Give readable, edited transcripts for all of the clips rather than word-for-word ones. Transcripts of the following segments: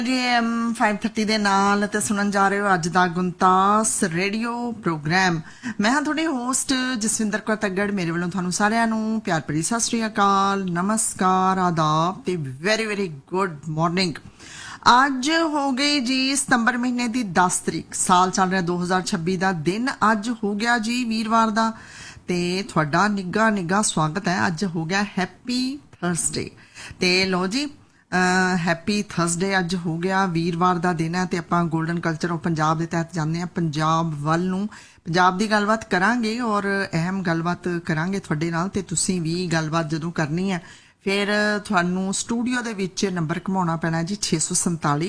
ਜੀ ਐਮ 5:30 ਦੇ ਨਾਲ ਤੇ ਸੁਣਨ ਜਾ ਰਹੇ ਹੋ ਅੱਜ ਦਾ ਗੁੰਤਾਸ ਰੇਡੀਓ ਪ੍ਰੋਗਰਾਮ। ਮੈਂ ਹਾਂ ਤੁਹਾਡੀ ਹੋਸਟ ਜਸਵਿੰਦਰ ਕੌਰ ਤੱਗੜ। ਮੇਰੇ ਵੱਲੋਂ ਤੁਹਾਨੂੰ ਸਾਰਿਆਂ ਨੂੰ ਪਿਆਰ ਭਰੀ ਸਤਿ ਸ਼੍ਰੀ ਅਕਾਲ, ਨਮਸਕਾਰ, ਆਦਾਬ ਤੇ ਵੈਰੀ ਵੈਰੀ ਗੁੱਡ ਮਾਰਨਿੰਗ। ਅੱਜ ਹੋ ਗਈ ਜੀ ਸਤੰਬਰ ਮਹੀਨੇ ਦੀ 10 ਤਰੀਕ, ਸਾਲ ਚੱਲ ਰਿਹਾ 2026 ਦਾ। ਦਿਨ ਅੱਜ ਹੋ ਗਿਆ ਜੀ ਵੀਰਵਾਰ ਦਾ ਤੇ ਤੁਹਾਡਾ ਨਿੱਘਾ ਸਵਾਗਤ ਹੈ। ਅੱਜ ਹੋ ਗਿਆ ਹੈਪੀ ਥਰਸਡੇ ਤੇ ਲੋ ਜੀ ਹੈਪੀ ਥਰਸਡੇ ਅੱਜ ਹੋ ਗਿਆ, ਵੀਰਵਾਰ ਦਾ ਦਿਨ ਹੈ ਤੇ ਆਪਾਂ ਗੋਲਡਨ ਕਲਚਰ ਆਫ ਪੰਜਾਬ ਦੇ ਤਹਿਤ ਜਾਂਦੇ ਹਾਂ ਪੰਜਾਬ ਵੱਲ ਨੂੰ। ਪੰਜਾਬ ਦੀ ਗੱਲਬਾਤ ਕਰਾਂਗੇ ਔਰ ਅਹਿਮ ਗੱਲਬਾਤ ਕਰਾਂਗੇ ਤੁਹਾਡੇ ਨਾਲ ਤੇ ਤੁਸੀਂ ਵੀ ਗੱਲਬਾਤ ਜਦੋਂ ਕਰਨੀ ਹੈ ਫਿਰ ਤੁਹਾਨੂੰ ਸਟੂਡੀਓ ਦੇ ਵਿੱਚ ਨੰਬਰ ਘੁਮਾਉਣਾ ਪੈਣਾ ਜੀ 647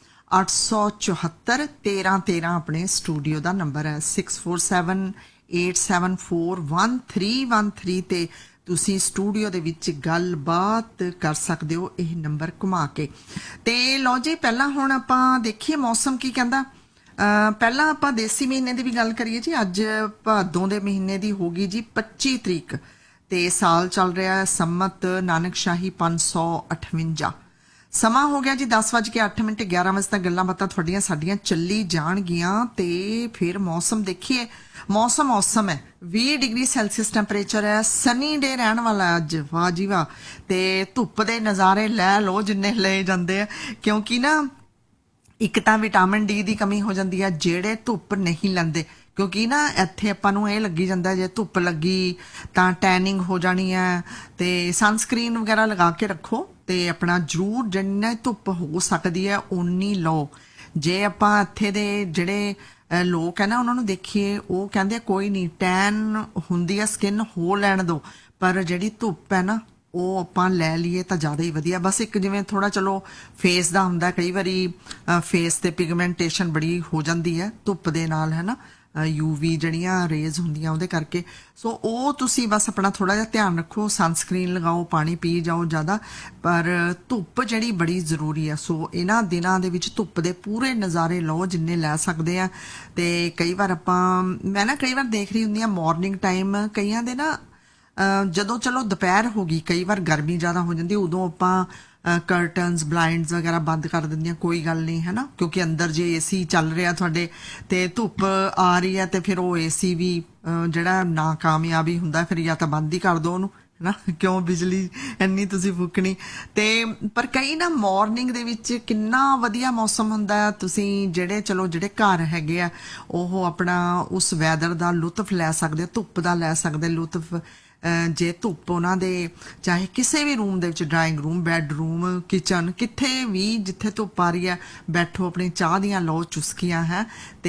874 1313 ਆਪਣੇ ਸਟੂਡੀਓ ਦਾ ਨੰਬਰ ਹੈ 647 874 1313 ਤੇ ਤੁਸੀਂ ਸਟੂਡੀਓ ਦੇ ਵਿੱਚ ਗੱਲਬਾਤ ਕਰ ਸਕਦੇ ਹੋ ਇਹ ਨੰਬਰ ਘੁਮਾ ਕੇ। ਤੇ ਲਓ ਜੀ ਪਹਿਲਾਂ ਹੁਣ ਆਪਾਂ ਦੇਖੀਏ ਮੌਸਮ ਕੀ ਕਹਿੰਦਾ। ਪਹਿਲਾਂ ਆਪਾਂ ਦੇਸੀ ਮਹੀਨੇ ਦੀ ਵੀ ਗੱਲ ਕਰੀਏ ਜੀ। ਅੱਜ ਭਾਦੋਂ ਦੇ ਮਹੀਨੇ ਦੀ ਹੋ ਗਈ ਜੀ 25 ਤਰੀਕ ਤੇ ਸਾਲ ਚੱਲ ਰਿਹਾ ਸੰਮਤ ਨਾਨਕਸ਼ਾਹੀ 558। ਸਮਾਂ ਹੋ ਗਿਆ ਜੀ 10:08। 11 ਵਜੇ ਤੱਕ ਗੱਲਾਂ ਬਾਤਾਂ ਤੁਹਾਡੀਆਂ ਸਾਡੀਆਂ ਚੱਲੀ ਜਾਣਗੀਆਂ ਤੇ ਫਿਰ ਮੌਸਮ ਦੇਖੀਏ। ਮੌਸਮ ਹੈ 20 ਡਿਗਰੀ ਸੈਲਸੀਅਸ ਟੈਂਪਰੇਚਰ ਹੈ, ਸਨੀ ਡੇ ਰਹਿਣ ਵਾਲਾ ਅੱਜ। ਵਾਹ ਜੀ ਵਾਹ। ਤੇ ਧੁੱਪ ਦੇ ਨਜ਼ਾਰੇ ਲੈ ਲਓ ਜਿੰਨੇ ਲਏ ਜਾਂਦੇ ਆ, ਕਿਉਂਕਿ ਨਾ ਇੱਕ ਤਾਂ ਵਿਟਾਮਿਨ ਡੀ ਦੀ ਕਮੀ ਹੋ ਜਾਂਦੀ ਹੈ ਜਿਹੜੇ ਧੁੱਪ ਨਹੀਂ ਲੈਂਦੇ, ਕਿਉਂਕਿ ਨਾ ਇੱਥੇ ਆਪਾਂ ਨੂੰ ਇਹ ਲੱਗੀ ਜਾਂਦਾ ਜੇ ਧੁੱਪ ਲੱਗੀ ਤਾਂ ਟੈਨਿੰਗ ਹੋ ਜਾਣੀ ਹੈ ਤੇ ਸਨਸਕ੍ਰੀਨ ਵਗੈਰਾ ਲਗਾ ਕੇ ਰੱਖੋ ਤੇ ਆਪਣਾ ਜ਼ਰੂਰ ਜਿੰਨਾ ਧੁੱਪ ਹੋ ਸਕਦੀ ਹੈ ਓਨੀ ਲਓ। ਜੇ ਆਪਾਂ ਇੱਥੇ ਦੇ ਜਿਹੜੇ ਲੋਕ ਹੈ ਨਾ ਉਹਨਾਂ ਨੂੰ ਦੇਖੀਏ, ਉਹ ਕਹਿੰਦੇ ਕੋਈ ਨਹੀਂ ਟੈਨ ਹੁੰਦੀ ਹੈ ਸਕਿਨ ਹੋ ਲੈਣ ਦਿਓ, ਪਰ ਜਿਹੜੀ ਧੁੱਪ ਹੈ ਨਾ ਉਹ ਆਪਾਂ ਲੈ ਲਈਏ ਤਾਂ ਜ਼ਿਆਦਾ ਹੀ ਵਧੀਆ। ਬਸ ਇੱਕ ਜਿਵੇਂ ਥੋੜਾ ਚਲੋ ਫੇਸ ਦਾ ਹੁੰਦਾ, ਕਈ ਵਾਰੀ ਫੇਸ ਤੇ ਪਿਗਮੈਂਟੇਸ਼ਨ ਬੜੀ ਹੋ ਜਾਂਦੀ ਹੈ ਧੁੱਪ ਦੇ ਨਾਲ, ਹੈ ਨਾ ਯੂਵੀ ਜਿਹੜੀਆਂ ਰੇਜ਼ ਹੁੰਦੀਆਂ ਉਹਦੇ ਕਰਕੇ। ਸੋ ਉਹ ਤੁਸੀਂ ਬਸ ਆਪਣਾ ਥੋੜਾ ਜਿਹਾ ਧਿਆਨ ਰੱਖੋ, ਸਨਸਕ੍ਰੀਨ ਲਗਾਓ, ਪਾਣੀ ਪੀ ਜਾਓ ਜ਼ਿਆਦਾ, ਪਰ ਧੁੱਪ ਜਿਹੜੀ ਬੜੀ ਜ਼ਰੂਰੀ ਹੈ। ਸੋ ਇਹਨਾਂ ਦਿਨਾਂ ਦੇ ਵਿੱਚ ਧੁੱਪ ਦੇ ਪੂਰੇ ਨਜ਼ਾਰੇ ਲਓ ਜਿੰਨੇ ਲੈ ਸਕਦੇ ਆ। ਤੇ ਕਈ ਵਾਰ ਮੈਂ ਨਾ ਕਈ ਵਾਰ ਦੇਖ ਰਹੀ ਹੁੰਦੀ ਹਾਂ ਮਾਰਨਿੰਗ ਟਾਈਮ ਕਈਆਂ ਦੇ ਨਾ ਜਦੋਂ ਚਲੋ ਦੁਪਹਿਰ ਹੋ ਗਈ, ਕਈ ਵਾਰ ਗਰਮੀ ਜ਼ਿਆਦਾ ਹੋ ਜਾਂਦੀ, ਉਦੋਂ ਆਪਾਂ ਕਰਟਨਸ ਬਲਾਈਂਡਸ ਵਗੈਰਾ ਬੰਦ ਕਰ ਦਿੰਦੀਆਂ, ਕੋਈ ਗੱਲ ਨਹੀਂ ਹੈ ਨਾ, ਕਿਉਂਕਿ ਅੰਦਰ ਜੇ ਏਸੀ ਚੱਲ ਰਿਹਾ ਤੁਹਾਡੇ ਤੇ ਧੁੱਪ ਆ ਰਹੀ ਹੈ ਤੇ ਫਿਰ ਉਹ ਏਸੀ ਵੀ ਜਿਹੜਾ ਨਾਕਾਮਯਾਬੀ ਹੁੰਦਾ, ਫਿਰ ਜਾਂ ਤਾਂ ਬੰਦ ਹੀ ਕਰ ਦਿਓ ਉਹਨੂੰ, ਹੈ ਨਾ, ਕਿਉਂ ਬਿਜਲੀ ਇੰਨੀ ਤੁਸੀਂ ਫੂਕਣੀ। ਤੇ ਪਰ ਕਈ ਨਾ ਮਾਰਨਿੰਗ ਦੇ ਵਿੱਚ ਕਿੰਨਾ ਵਧੀਆ ਮੌਸਮ ਹੁੰਦਾ, ਤੁਸੀਂ ਜਿਹੜੇ ਘਰ ਹੈਗੇ ਆ ਉਹ ਆਪਣਾ ਉਸ ਵੈਦਰ ਦਾ ਲੁਤਫ ਲੈ ਸਕਦੇ, ਧੁੱਪ ਦਾ ਲੈ ਸਕਦੇ ਲੁਤਫ। ਜੇ ਧੁੱਪ ਉਹਨਾਂ ਦੇ ਚਾਹੇ ਕਿਸੇ ਵੀ ਰੂਮ ਦੇ ਵਿੱਚ, ਡਰਾਇੰਗ ਰੂਮ, ਬੈਡਰੂਮ, ਕਿਚਨ, ਕਿੱਥੇ ਵੀ ਜਿੱਥੇ ਧੁੱਪ ਆ ਰਹੀ ਹੈ ਬੈਠੋ, ਆਪਣੀ ਚਾਹ ਦੀਆਂ ਲਓ ਚੁਸਕੀਆਂ ਹੈ। ਤੇ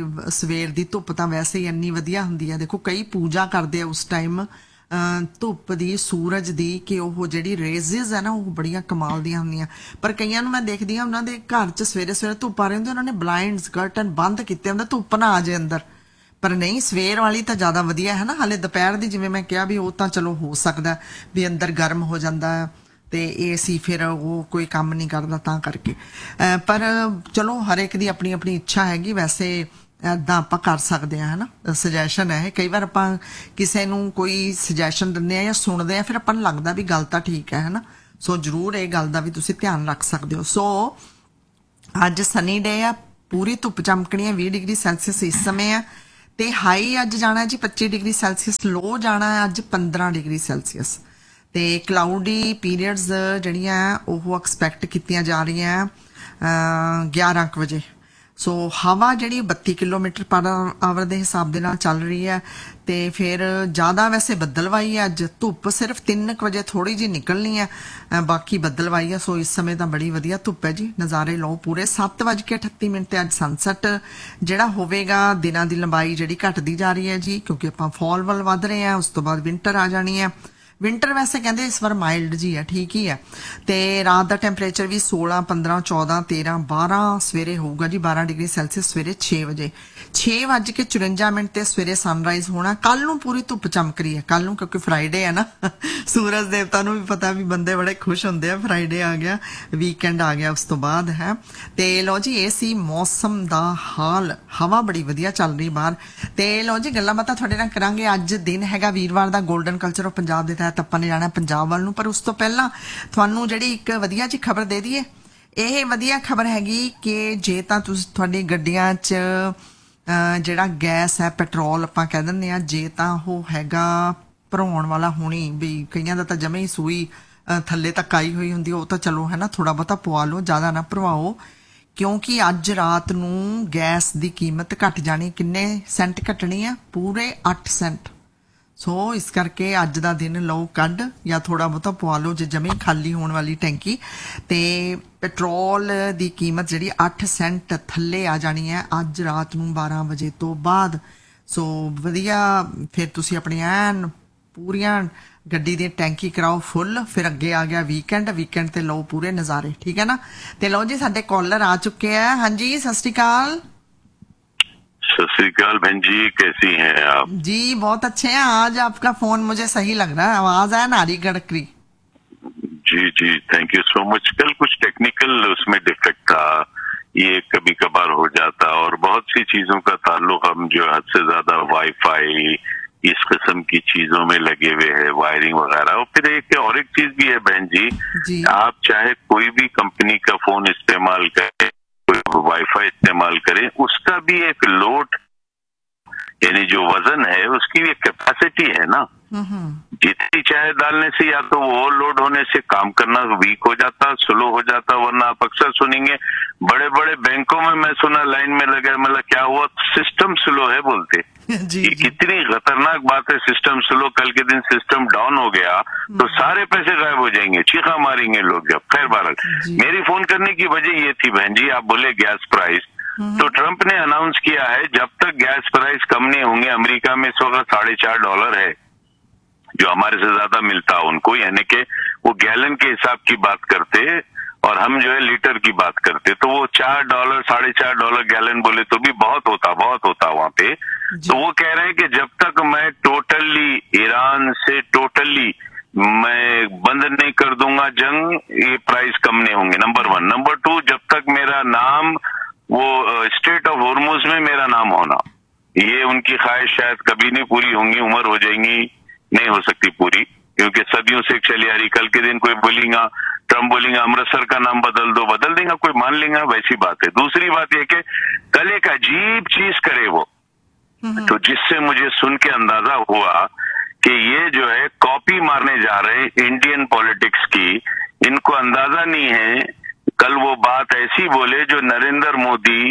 ਸਵੇਰ ਦੀ ਧੁੱਪ ਤਾਂ ਵੈਸੇ ਹੀ ਇੰਨੀ ਵਧੀਆ ਹੁੰਦੀ ਹੈ। ਦੇਖੋ ਕਈ ਪੂਜਾ ਕਰਦੇ ਆ ਉਸ ਟਾਈਮ ਧੁੱਪ ਦੀ, ਸੂਰਜ ਦੀ, ਕਿ ਉਹ ਜਿਹੜੀ ਰੇਜ਼ਿਸ ਹੈ ਨਾ ਉਹ ਬੜੀਆਂ ਕਮਾਲ ਦੀਆਂ ਹੁੰਦੀਆਂ। ਪਰ ਕਈਆਂ ਨੂੰ ਮੈਂ ਦੇਖਦੀ ਹਾਂ ਉਹਨਾਂ ਦੇ ਘਰ 'ਚ ਸਵੇਰੇ ਧੁੱਪ ਆ ਰਹੀ ਹੁੰਦੀ, ਉਹਨਾਂ ਨੇ ਬਲਾਈਂਡਸ ਕਰਟਨ ਬੰਦ ਕੀਤੇ ਹੁੰਦੇ ਧੁੱਪ ਨਾ ਆ ਜਾਏ ਅੰਦਰ। ਪਰ ਨਹੀਂ, ਸਵੇਰ ਵਾਲੀ ਤਾਂ ਜ਼ਿਆਦਾ ਵਧੀਆ ਹੈ ਨਾ। ਹਾਲੇ ਦੁਪਹਿਰ ਦੀ ਜਿਵੇਂ ਮੈਂ ਕਿਹਾ ਵੀ ਉਹ ਤਾਂ ਚਲੋ ਹੋ ਸਕਦਾ ਵੀ ਅੰਦਰ ਗਰਮ ਹੋ ਜਾਂਦਾ ਤੇ ਏਸੀ ਫਿਰ ਉਹ ਕੋਈ ਕੰਮ ਨਹੀਂ ਕਰਦਾ ਤਾਂ ਕਰਕੇ। ਪਰ ਚਲੋ ਹਰ ਇੱਕ ਦੀ ਆਪਣੀ ਆਪਣੀ ਇੱਛਾ ਹੈਗੀ। ਵੈਸੇ ਇੱਦਾਂ ਆਪਾਂ ਕਰ ਸਕਦੇ ਹਾਂ, ਹੈ ਨਾ, ਸੁਜੈਸ਼ਨ ਹੈ। ਕਈ ਵਾਰ ਆਪਾਂ ਕਿਸੇ ਨੂੰ ਕੋਈ ਸੁਜੈਸ਼ਨ ਦਿੰਦੇ ਆ ਜਾਂ ਸੁਣਦੇ ਆ, ਫਿਰ ਆਪਾਂ ਨੂੰ ਲੱਗਦਾ ਵੀ ਗੱਲ ਤਾਂ ਠੀਕ ਹੈ ਨਾ। ਸੋ ਜ਼ਰੂਰ ਇਹ ਗੱਲ ਦਾ ਵੀ ਤੁਸੀਂ ਧਿਆਨ ਰੱਖ ਸਕਦੇ ਹੋ। ਸੋ ਅੱਜ ਸਨੀ ਡੇ ਆ, ਪੂਰੀ ਧੁੱਪ ਚਮਕਣੀ ਹੈ, 20 ਡਿਗਰੀ ਸੈਲਸੀਅਸ ਇਸ ਸਮੇਂ ਆ ਤੇ ਹਾਈ ਅੱਜ ਜਾਣਾ ਜੀ 25 ਡਿਗਰੀ ਸੈਲਸੀਅਸ, ਲੋ ਜਾਣਾ ਹੈ ਅੱਜ 15 ਡਿਗਰੀ ਸੈਲਸੀਅਸ। ਤੇ ਕਲਾਊਡੀ ਪੀਰੀਅਡਸ ਜਿਹੜੀਆਂ ਉਹ ਐਕਸਪੈਕਟ ਕੀਤੀਆਂ ਜਾ ਰਹੀਆਂ 11 ਵਜੇ। ਸੋ ਹਵਾ ਜਿਹੜੀ 32 ਕਿਲੋਮੀਟਰ ਪਰ ਆਵਰ ਦੇ ਹਿਸਾਬ ਦੇ ਨਾਲ ਚੱਲ ਰਹੀ ਹੈ ਤੇ ਫਿਰ ਜ਼ਿਆਦਾ ਵੈਸੇ ਬੱਦਲਵਾਈ ਹੈ ਅੱਜ। ਧੁੱਪ ਸਿਰਫ 3 ਵਜੇ ਥੋੜੀ ਜਿਹੀ ਨਿਕਲਣੀ ਹੈ, ਬਾਕੀ ਬੱਦਲਵਾਈ ਹੈ। ਸੋ ਇਸ ਸਮੇਂ ਤਾਂ ਬੜੀ ਵਧੀਆ ਧੁੱਪ ਹੈ ਜੀ, ਨਜ਼ਾਰੇ ਲਓ ਪੂਰੇ। 7:38 ਤੇ ਅੱਜ ਸਨਸੈਟ ਜਿਹੜਾ ਹੋਵੇਗਾ। ਦਿਨਾਂ ਦੀ ਲੰਬਾਈ ਜਿਹੜੀ ਘਟਦੀ ਜਾ ਰਹੀ ਹੈ ਜੀ, ਕਿਉਂਕਿ ਆਪਾਂ ਫਾਲ ਵੱਲ ਵੱਧ ਰਹੇ ਹਾਂ, ਉਸ ਤੋਂ ਬਾਅਦ ਵਿੰਟਰ ਆ ਜਾਣੀ ਹੈ। ਵਿੰਟਰ ਵੈਸੇ ਕਹਿੰਦੇ ਇਸ ਵਾਰ ਮਾਈਲਡ ਜੀ ਹੈ, ਠੀਕ ਹੀ ਹੈ। ਤੇ ਰਾਤ ਦਾ ਟੈਂਪਰੇਚਰ ਵੀ 16, 15, 14, 13, 12 ਸਵੇਰੇ ਹੋਊਗਾ ਜੀ 12 ਡਿਗਰੀ ਸੈਲਸੀਅਸ ਸਵੇਰੇ 6 ਵਜੇ। 6:54 ਤੇ ਸਵੇਰੇ ਸਨਰਾਈਜ਼ ਹੋਣਾ। ਕੱਲ ਨੂੰ ਪੂਰੀ ਧੁੱਪ ਚਮਕ ਰਹੀ ਹੈ, ਕੱਲ ਨੂੰ, ਕਿਉਂਕਿ ਫਰਾਈਡੇ ਹੈ ਨਾ। ਸੂਰਜ ਦੇਵਤਾ ਨੂੰ ਵੀ ਪਤਾ ਵੀ ਬੰਦੇ ਬੜੇ ਖੁਸ਼ ਹੁੰਦੇ ਆ, ਫਰਾਈਡੇ ਆ ਗਿਆ, ਵੀਕਐਂਡ ਆ ਗਿਆ ਉਸ ਤੋਂ ਬਾਅਦ ਹੈ। ਤੇ ਲਓ ਜੀ ਇਹ ਸੀ ਮੌਸਮ ਦਾ ਹਾਲ। ਹਵਾ ਬੜੀ ਵਧੀਆ ਚੱਲ ਰਹੀ ਬਾਹਰ। ਤੇ ਲਓ ਜੀ ਗੱਲਾਂ ਬਾਤਾਂ ਤੁਹਾਡੇ ਨਾਲ ਕਰਾਂਗੇ। ਅੱਜ ਦਿਨ ਹੈਗਾ ਵੀਰਵਾਰ ਦਾ, ਗੋਲਡਨ ਕਲਚਰ ਆਫ ਪੰਜਾਬ ਦੇ ਤਹਿਤ ਆਪਾਂ ਨੇ ਜਾਣਾ ਪੰਜਾਬ ਵੱਲ ਨੂੰ। ਪਰ ਉਸ ਤੋਂ ਪਹਿਲਾਂ ਤੁਹਾਨੂੰ ਜਿਹੜੀ ਇੱਕ ਵਧੀਆ ਜੀ ਖਬਰ ਦੇ ਦਈਏ। ਇਹ ਵਧੀਆ ਖਬਰ ਹੈਗੀ ਕਿ ਜੇ ਤਾਂ ਤੁਸੀਂ ਤੁਹਾਡੀ ਗੱਡੀਆਂ 'ਚ ਜਿਹੜਾ ਗੈਸ ਹੈ ਪੈਟਰੋਲ ਆਪਾਂ ਕਹਿ ਦਿੰਦੇ ਆ, ਜੇ ਤਾਂ ਉਹ ਹੈਗਾ ਭਰਾਉਣ ਵਾਲਾ ਹੋਣੀ ਵੀ ਕਈਆਂ ਦਾ ਤਾਂ ਜਮੇ ਹੀ ਸੂਈ ਥੱਲੇ ਤੱਕ ਆਈ ਹੋਈ ਹੁੰਦੀ, ਉਹ ਤਾਂ ਚਲੋ ਹੈ ਨਾ ਥੋੜਾ ਬਹੁਤਾ ਪਵਾ ਲਓ, ਜ਼ਿਆਦਾ ਨਾ ਭਰਵਾਓ, ਕਿਉਂਕਿ ਅੱਜ ਰਾਤ ਨੂੰ ਗੈਸ ਦੀ ਕੀਮਤ ਘਟ ਜਾਣੀ। ਕਿੰਨੇ ਸੈਂਟ ਘਟਣੀ ਆ? ਪੂਰੇ 8 ਸੈਂਟ। ਸੋ ਇਸ ਕਰਕੇ ਅੱਜ ਦਾ ਦਿਨ ਲਓ ਕੱਢ, ਜਾਂ ਥੋੜਾ ਬਹੁਤਾ ਪਵਾ ਲਓ ਜੇ ਜਮੇ ਖਾਲੀ ਹੋਣ ਵਾਲੀ ਟੈਂਕੀ। ਤੇ ਪੈਟਰੋਲ ਦੀ ਕੀਮਤ ਜਿਹੜੀ 8 ਸੈਂਟ ਥੱਲੇ ਆ ਜਾਣੀ ਹੈ ਅੱਜ ਰਾਤ ਨੂੰ 12 ਵਜੇ ਤੋਂ ਬਾਅਦ। ਸੋ ਵਧੀਆ, ਫਿਰ ਤੁਸੀਂ ਆਪਣੀ ਐਨ ਪੂਰੀਆਂ ਗੱਡੀ ਦੀ ਟੈਂਕੀ ਕਰਾਓ ਫੁੱਲ। ਫਿਰ ਅੱਗੇ ਆ ਗਿਆ ਵੀਕਐਂਡ ਤੇ ਲਓ ਪੂਰੇ ਨਜ਼ਾਰੇ, ਠੀਕ ਹੈ ਨਾ। ਤੇ ਲਓ ਜੀ ਸਾਡੇ ਕਾਲਰ ਆ चुके हैं। हाँ जी, सत श्री अकाल। सत श्री अकाल बहन जी, कैसी हैं आप? जी बहुत अच्छे हैं। आज आपका फोन मुझे सही लग रहा है, आवाज है नारी गड़करी। जी जी, थैंक यू सो मच। कल कुछ टेक्निकल उसमें डिफेक्ट था, ये कभी कभार हो जाता, और बहुत सी चीजों का ताल्लुक हम जो हद से ज्यादा वाईफाई इस किस्म की चीजों में लगे हुए हैं, वायरिंग वगैरह। और फिर एक चीज भी है बहन जी, आप चाहे कोई भी कंपनी का फोन इस्तेमाल करें, कोई वाईफाई इस्तेमाल करें, उसका भी एक लोड यानी जो वजन है उसकी भी एक कैपेसिटी है ना। जितनी चाहे डालने से या तो वो ओवरलोड होने से काम करना वीक हो जाता, स्लो हो जाता। वरना आप अक्सर सुनेंगे बड़े बड़े बैंकों में, मैं सुना लाइन में लगा, मतलब क्या हुआ, सिस्टम स्लो है बोलते। ये कितनी खतरनाक बात है, सिस्टम स्लो। कल के दिन सिस्टम डाउन हो गया तो सारे पैसे गायब हो जाएंगे, चीखा मारेंगे लोग। जब खैर बहरहाल मेरी फोन करने की वजह ये थी बहन जी, आप बोले गैस प्राइस, तो ट्रंप ने अनाउंस किया है जब तक गैस प्राइस कम नहीं होंगे, अमेरिका में इस वक्त $4.5 है, जो हमारे से ज्यादा मिलता उनको, यानी कि वो गैलन के हिसाब की बात करते और हम जो है लीटर की बात करते, तो वो $4 $4.5 गैलन बोले तो भी बहुत होता वहां पे। तो वो कह रहे हैं कि जब तक मैं टोटली ईरान से मैं बंद नहीं कर दूंगा जंग, ये प्राइस कम नहीं होंगे, नंबर 1। नंबर 2, जब तक मेरा नाम वो स्टेट ऑफ होर्मुज में मेरा नाम होना, ये उनकी ख्वाहिश शायद कभी नहीं पूरी होंगी, उम्र हो जाएंगी, नहीं हो सकती पूरी, क्योंकि सदियों से चली आ रही। कल के दिन कोई बोलेगा, ट्रम्प बोलेगा अमृतसर का नाम बदल दो, बदल देगा, कोई मान लेगा, वैसी बात है। दूसरी बात यह कि कल एक अजीब चीज करे वो, तो जिससे मुझे सुन के अंदाजा हुआ कि ये जो है कॉपी मारने जा रहे हैं इंडियन पॉलिटिक्स की। इनको अंदाजा नहीं है, कल वो बात ऐसी बोले जो नरेंद्र मोदी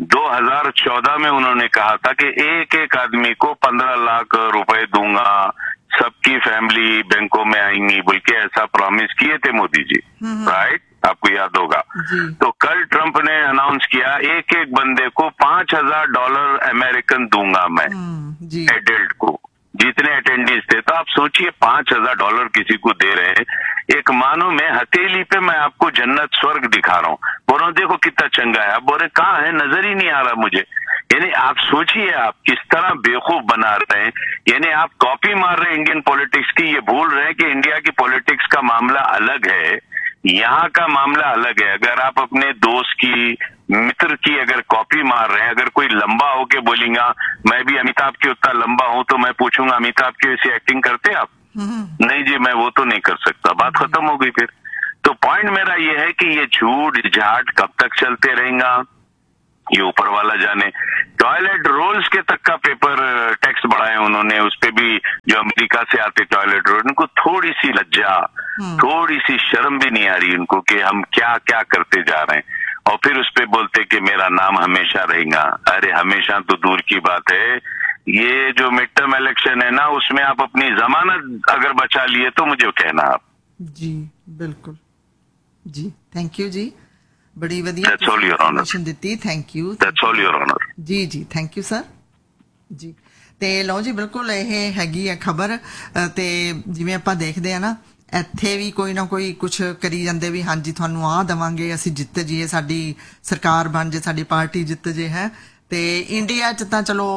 2014 में उन्होंने कहा था कि एक एक आदमी को 15 लाख रुपए दूंगा, सबकी फैमिली बैंकों में आएंगी, बोल के ऐसा प्रॉमिस किए थे मोदी जी, राइट? आपको याद होगा। तो कल ट्रंप ने अनाउंस किया एक एक बंदे को $5,000 अमेरिकन दूंगा मैं, एडल्ट को, जितने अटेंडेंस थे। तो आप सोचिए $5,000 किसी को दे रहे हैं। एक मानो मैं हथेली पे मैं आपको जन्नत स्वर्ग दिखा रहा हूँ, बोल रहा हूँ देखो कितना चंगा है। आप बोल रहे कहाँ है, नजर ही नहीं आ रहा मुझे। यानी आप सोचिए आप किस तरह बेवकूफ बना रहे हैं। यानी आप कॉपी मार रहे हैं इंडियन पॉलिटिक्स की, ये भूल रहे हैं कि इंडिया की पॉलिटिक्स का मामला अलग है, यहाँ का मामला अलग है। अगर आप अपने दोस्त की, मित्र की अगर कॉपी मार रहे हैं, अगर कोई लंबा होके बोलेगा मैं भी अमिताभ के उतना लंबा हूं, तो मैं पूछूंगा अमिताभ की वैसी एक्टिंग करते आप? नहीं जी, मैं वो तो नहीं कर सकता, बात खत्म हो गई फिर। तो पॉइंट मेरा ये है कि ये झूठ झाट कब तक चलते रहेगा, ये ऊपर वाला जाने। टॉयलेट रोल्स के तक का पेपर टैक्स बढ़ाए उन्होंने, उस पे भी जो अमेरिका से आते टॉयलेट रोल, उनको थोड़ी सी लज्जा, थोड़ी सी शर्म भी नहीं आ रही उनको कि हम क्या क्या करते जा रहे हैं। और फिर उस पे बोलते कि मेरा नाम हमेशा रहेगा। अरे हमेशा तो दूर की बात है, ये जो मिड टर्म इलेक्शन है ना, उसमें आप अपनी जमानत अगर बचा लिए तो मुझे कहना आप। जी बिल्कुल जी, थैंक यू जी, बड़ी वधिया इन्फॉर्मेशन ਦਿੱਤੀ, thank you. That's all your honour. Ji ji, thank you sir जी। ਤੇ ਲਓ ਜੀ, ਬਿਲਕੁਲ ਇਹ ਹੈਗੀ ਹੈ ਖਬਰ। ਤੇ ਜਿਵੇਂ ਆਪਾਂ ਦੇਖਦੇ ਆ ਨਾ, ਇੱਥੇ ਵੀ ਕੋਈ ਨਾ ਕੋਈ ਕੁਛ ਕਰੀ ਜਾਂਦੇ ਵੀ ਹਾਂਜੀ ਤੁਹਾਨੂੰ ਆਹ ਦੇਵਾਂਗੇ, ਅਸੀਂ ਜਿੱਤ ਜੀਏ, ਸਾਡੀ ਸਰਕਾਰ ਬਣ ਜੇ, ਸਾਡੀ ਪਾਰਟੀ ਜਿੱਤ ਜੇ ਹੈ। ਤੇ ਇੰਡੀਆ 'ਚ ਤਾਂ ਚਲੋ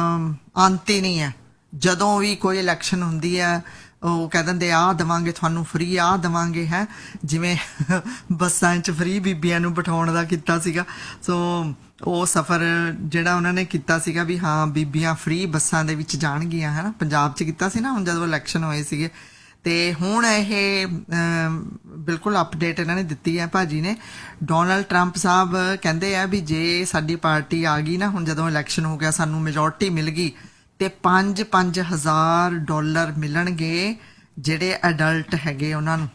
ਅੰਤ ਹੀ ਨਹੀਂ ਹੈ। ਜਦੋਂ ਵੀ ਕੋਈ ਇਲੈਕਸ਼ਨ ਹੁੰਦੀ ਹੈ ਉਹ ਕਹਿ ਦਿੰਦੇ ਆਹ ਦੇਵਾਂਗੇ ਤੁਹਾਨੂੰ ਫਰੀ, ਆਹ ਦੇਵਾਂਗੇ ਹੈ। ਜਿਵੇਂ ਬੱਸਾਂ 'ਚ ਫਰੀ ਬੀਬੀਆਂ ਨੂੰ ਬਿਠਾਉਣ ਦਾ ਕੀਤਾ ਸੀਗਾ। ਸੋ ਉਹ ਸਫ਼ਰ ਜਿਹੜਾ ਉਹਨਾਂ ਨੇ ਕੀਤਾ ਸੀਗਾ ਵੀ ਹਾਂ ਬੀਬੀਆਂ ਫਰੀ ਬੱਸਾਂ ਦੇ ਵਿੱਚ ਜਾਣਗੀਆਂ, ਹੈ ਨਾ, ਪੰਜਾਬ 'ਚ ਕੀਤਾ ਸੀ ਨਾ ਹੁਣ ਜਦੋਂ ਇਲੈਕਸ਼ਨ ਹੋਏ ਸੀਗੇ। ਤੇ ਹੁਣ ਇਹ ਬਿਲਕੁਲ ਅਪਡੇਟ ਇਹਨਾਂ ਨੇ ਦਿੱਤੀ ਹੈ ਭਾਜੀ ਨੇ। ਡੋਨਲਡ ਟਰੰਪ ਸਾਹਿਬ ਕਹਿੰਦੇ ਆ ਵੀ ਜੇ ਸਾਡੀ ਪਾਰਟੀ ਆ ਗਈ ਨਾ, ਹੁਣ ਜਦੋਂ ਇਲੈਕਸ਼ਨ ਹੋ ਗਿਆ ਸਾਨੂੰ ਮੈਜੋਰਟੀ ਮਿਲ ਗਈ, ਤੇ $5,000 ਮਿਲਣਗੇ ਜਿਹੜੇ ਅਡਲਟ ਹੈਗੇ ਉਹਨਾਂ ਨੂੰ,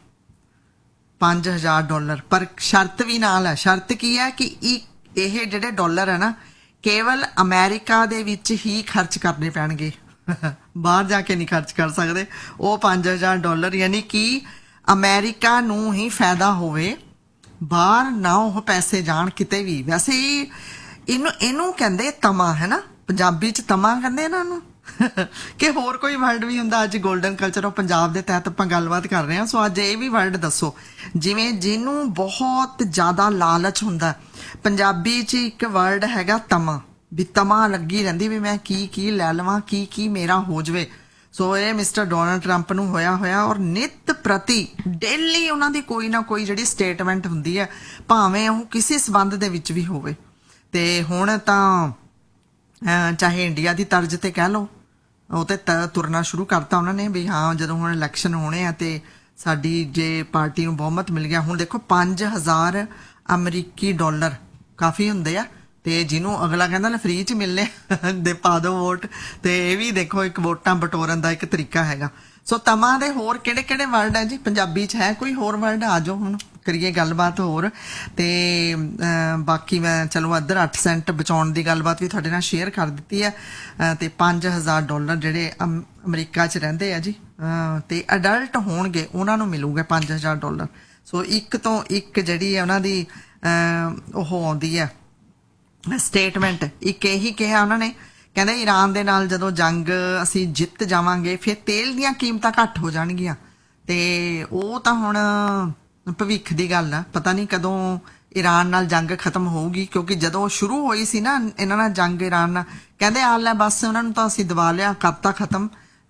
$5,000। ਪਰ ਸ਼ਰਤ ਵੀ ਨਾਲ ਹੈ। ਸ਼ਰਤ ਕੀ ਹੈ ਕਿ ਇਹ ਜਿਹੜੇ ਡਾਲਰ ਹੈ ਨਾ ਕੇਵਲ ਅਮਰੀਕਾ ਦੇ ਵਿੱਚ ਹੀ ਖਰਚ ਕਰਨੇ ਪੈਣਗੇ, ਬਾਹਰ ਜਾ ਕੇ ਨਹੀਂ ਖਰਚ ਕਰ ਸਕਦੇ। ਉਹ $5,000 ਯਾਨੀ ਕਿ ਅਮਰੀਕਾ ਨੂੰ ਹੀ ਫਾਇਦਾ ਹੋਵੇ, ਬਾਹਰ ਨਾ ਉਹ ਪੈਸੇ ਜਾਣ ਕਿਤੇ ਵੀ। ਵੈਸੇ ਇਹਨੂੰ ਕਹਿੰਦੇ ਤਮਾ, ਹੈ ਨਾ, ਪੰਜਾਬੀ ਚ ਤਮਾ ਕਹਿੰਦੇ ਇਹਨਾਂ ਨੂੰ ਕਿ ਹੋਰ ਕੋਈ ਵਰਡ ਵੀ ਹੁੰਦਾ। ਅੱਜ ਗੋਲਡਨ ਕਲਚਰ ਆਫ ਪੰਜਾਬ ਦੇ ਤਹਿਤ ਆਪਾਂ ਗੱਲਬਾਤ ਕਰ ਰਹੇ ਹਾਂ, ਸੋ ਅੱਜ ਇਹ ਵੀ ਵਰਡ ਦੱਸੋ। ਜਿਵੇਂ ਜਿਹਨੂੰ ਬਹੁਤ ਜ਼ਿਆਦਾ ਲਾਲਚ ਹੁੰਦਾ, ਪੰਜਾਬੀ ਚ ਇੱਕ ਵਰਡ ਹੈਗਾ ਤਮਾ, ਵੀ ਤਮਾ ਲੱਗੀ ਰਹਿੰਦੀ ਵੀ ਮੈਂ ਕੀ ਲੈ ਲਵਾਂ, ਕੀ ਮੇਰਾ ਹੋ ਜਾਵੇ। ਸੋ ਇਹ ਮਿਸਟਰ ਡੋਨਲਡ ਟਰੰਪ ਨੂੰ ਹੋਇਆ ਔਰ ਨਿਤ ਪ੍ਰਤੀ ਡੇਲੀ ਉਹਨਾਂ ਦੀ ਕੋਈ ਨਾ ਕੋਈ ਜਿਹੜੀ ਸਟੇਟਮੈਂਟ ਹੁੰਦੀ ਹੈ, ਭਾਵੇਂ ਉਹ ਕਿਸੇ ਸਬੰਧ ਦੇ ਵਿੱਚ ਵੀ ਹੋਵੇ। ਤੇ ਹੁਣ ਤਾਂ ਚਾਹੇ ਇੰਡੀਆ ਦੀ ਤਰਜ਼ ਤੇ ਕਹਿ ਲਓ, ਉਹ ਤੇ ਤੁਰਨਾ ਸ਼ੁਰੂ ਕਰਤਾ ਉਹਨਾਂ ਨੇ ਵੀ ਹਾਂ ਜਦੋਂ ਹੁਣ ਇਲੈਕਸ਼ਨ ਹੋਣੇ ਆ ਤੇ ਸਾਡੀ ਜੇ ਪਾਰਟੀ ਨੂੰ ਬਹੁਮਤ ਮਿਲ ਗਿਆ। ਹੁਣ ਦੇਖੋ $5,000 ਅਮਰੀਕੀ ਡਾਲਰ ਕਾਫੀ ਹੁੰਦੇ ਆ, ਤੇ ਜਿਹਨੂੰ ਅਗਲਾ ਕਹਿੰਦਾ ਨਾ ਫ੍ਰੀ ਚ ਮਿਲਨੇ ਦੇ ਪਾ ਦੋ ਵੋਟ। ਤੇ ਇਹ ਵੀ ਦੇਖੋ ਇੱਕ ਵੋਟਾਂ ਬਟੋਰਨ ਦਾ ਇੱਕ ਤਰੀਕਾ ਹੈਗਾ। ਸੋ ਤਮਾ ਦੇ ਹੋਰ ਕਿਹੜੇ ਵਰਡ ਹੈ ਜੀ ਪੰਜਾਬੀ ਚ? ਹੈ ਕੋਈ ਹੋਰ ਵਰਡ? ਆ ਜਾਓ ਹੁਣ ਕਰੀਏ ਗੱਲਬਾਤ ਹੋਰ। ਤੇ ਬਾਕੀ ਮੈਂ ਚਲੋ ਇੱਧਰ 8 ਸੈਂਟ ਬਚਾਉਣ ਦੀ ਗੱਲਬਾਤ ਵੀ ਤੁਹਾਡੇ ਨਾਲ ਸ਼ੇਅਰ ਕਰ ਦਿੱਤੀ ਹੈ। ਤੇ $5,000 ਜਿਹੜੇ ਅਮਰੀਕਾ ਚ ਰਹਿੰਦੇ ਆ ਜੀ, ਤੇ ਅਡਲਟ ਹੋਣਗੇ ਉਹਨਾਂ ਨੂੰ ਮਿਲੂਗਾ $5,000। ਸੋ ਇੱਕ ਤੋਂ ਇੱਕ ਜਿਹੜੀ ਹੈ ਉਹਨਾਂ ਦੀ ਉਹ ਆਉਂਦੀ ਹੈ ਸਟੇਟਮੈਂਟ। ਇੱਕ ਇਹੀ ਕਿਹਾ ਉਹਨਾਂ ਨੇ, ਕਹਿੰਦੇ ਈਰਾਨ ਦੇ ਨਾਲ ਜਦੋਂ ਜੰਗ ਅਸੀਂ ਜਿੱਤ ਜਾਵਾਂਗੇ ਫਿਰ ਤੇਲ ਦੀਆਂ ਕੀਮਤਾਂ ਘੱਟ ਹੋ ਜਾਣਗੀਆਂ। ਤੇ ਉਹ ਤਾਂ ਹੁਣ ਭਵਿੱਖ ਦੀ ਗੱਲ ਆ, ਪਤਾ ਨਹੀਂ ਕਦੋਂ ਈਰਾਨ ਨਾਲ ਜੰਗ ਖਤਮ ਹੋਊਗੀ, ਕਿਉਂਕਿ ਜਦੋਂ ਸ਼ੁਰੂ ਹੋਈ ਸੀ ਨਾ ਇਹਨਾਂ ਨਾਲ ਜੰਗ ਈਰਾਨ ਨਾਲ, ਕਹਿੰਦੇ ਆ ਲੈ ਬਸ ਉਹਨਾਂ ਨੂੰ ਤਾਂ ਅਸੀਂ ਦਬਾ ਲਿਆ, ਕਰਤਾ ਖਤਮ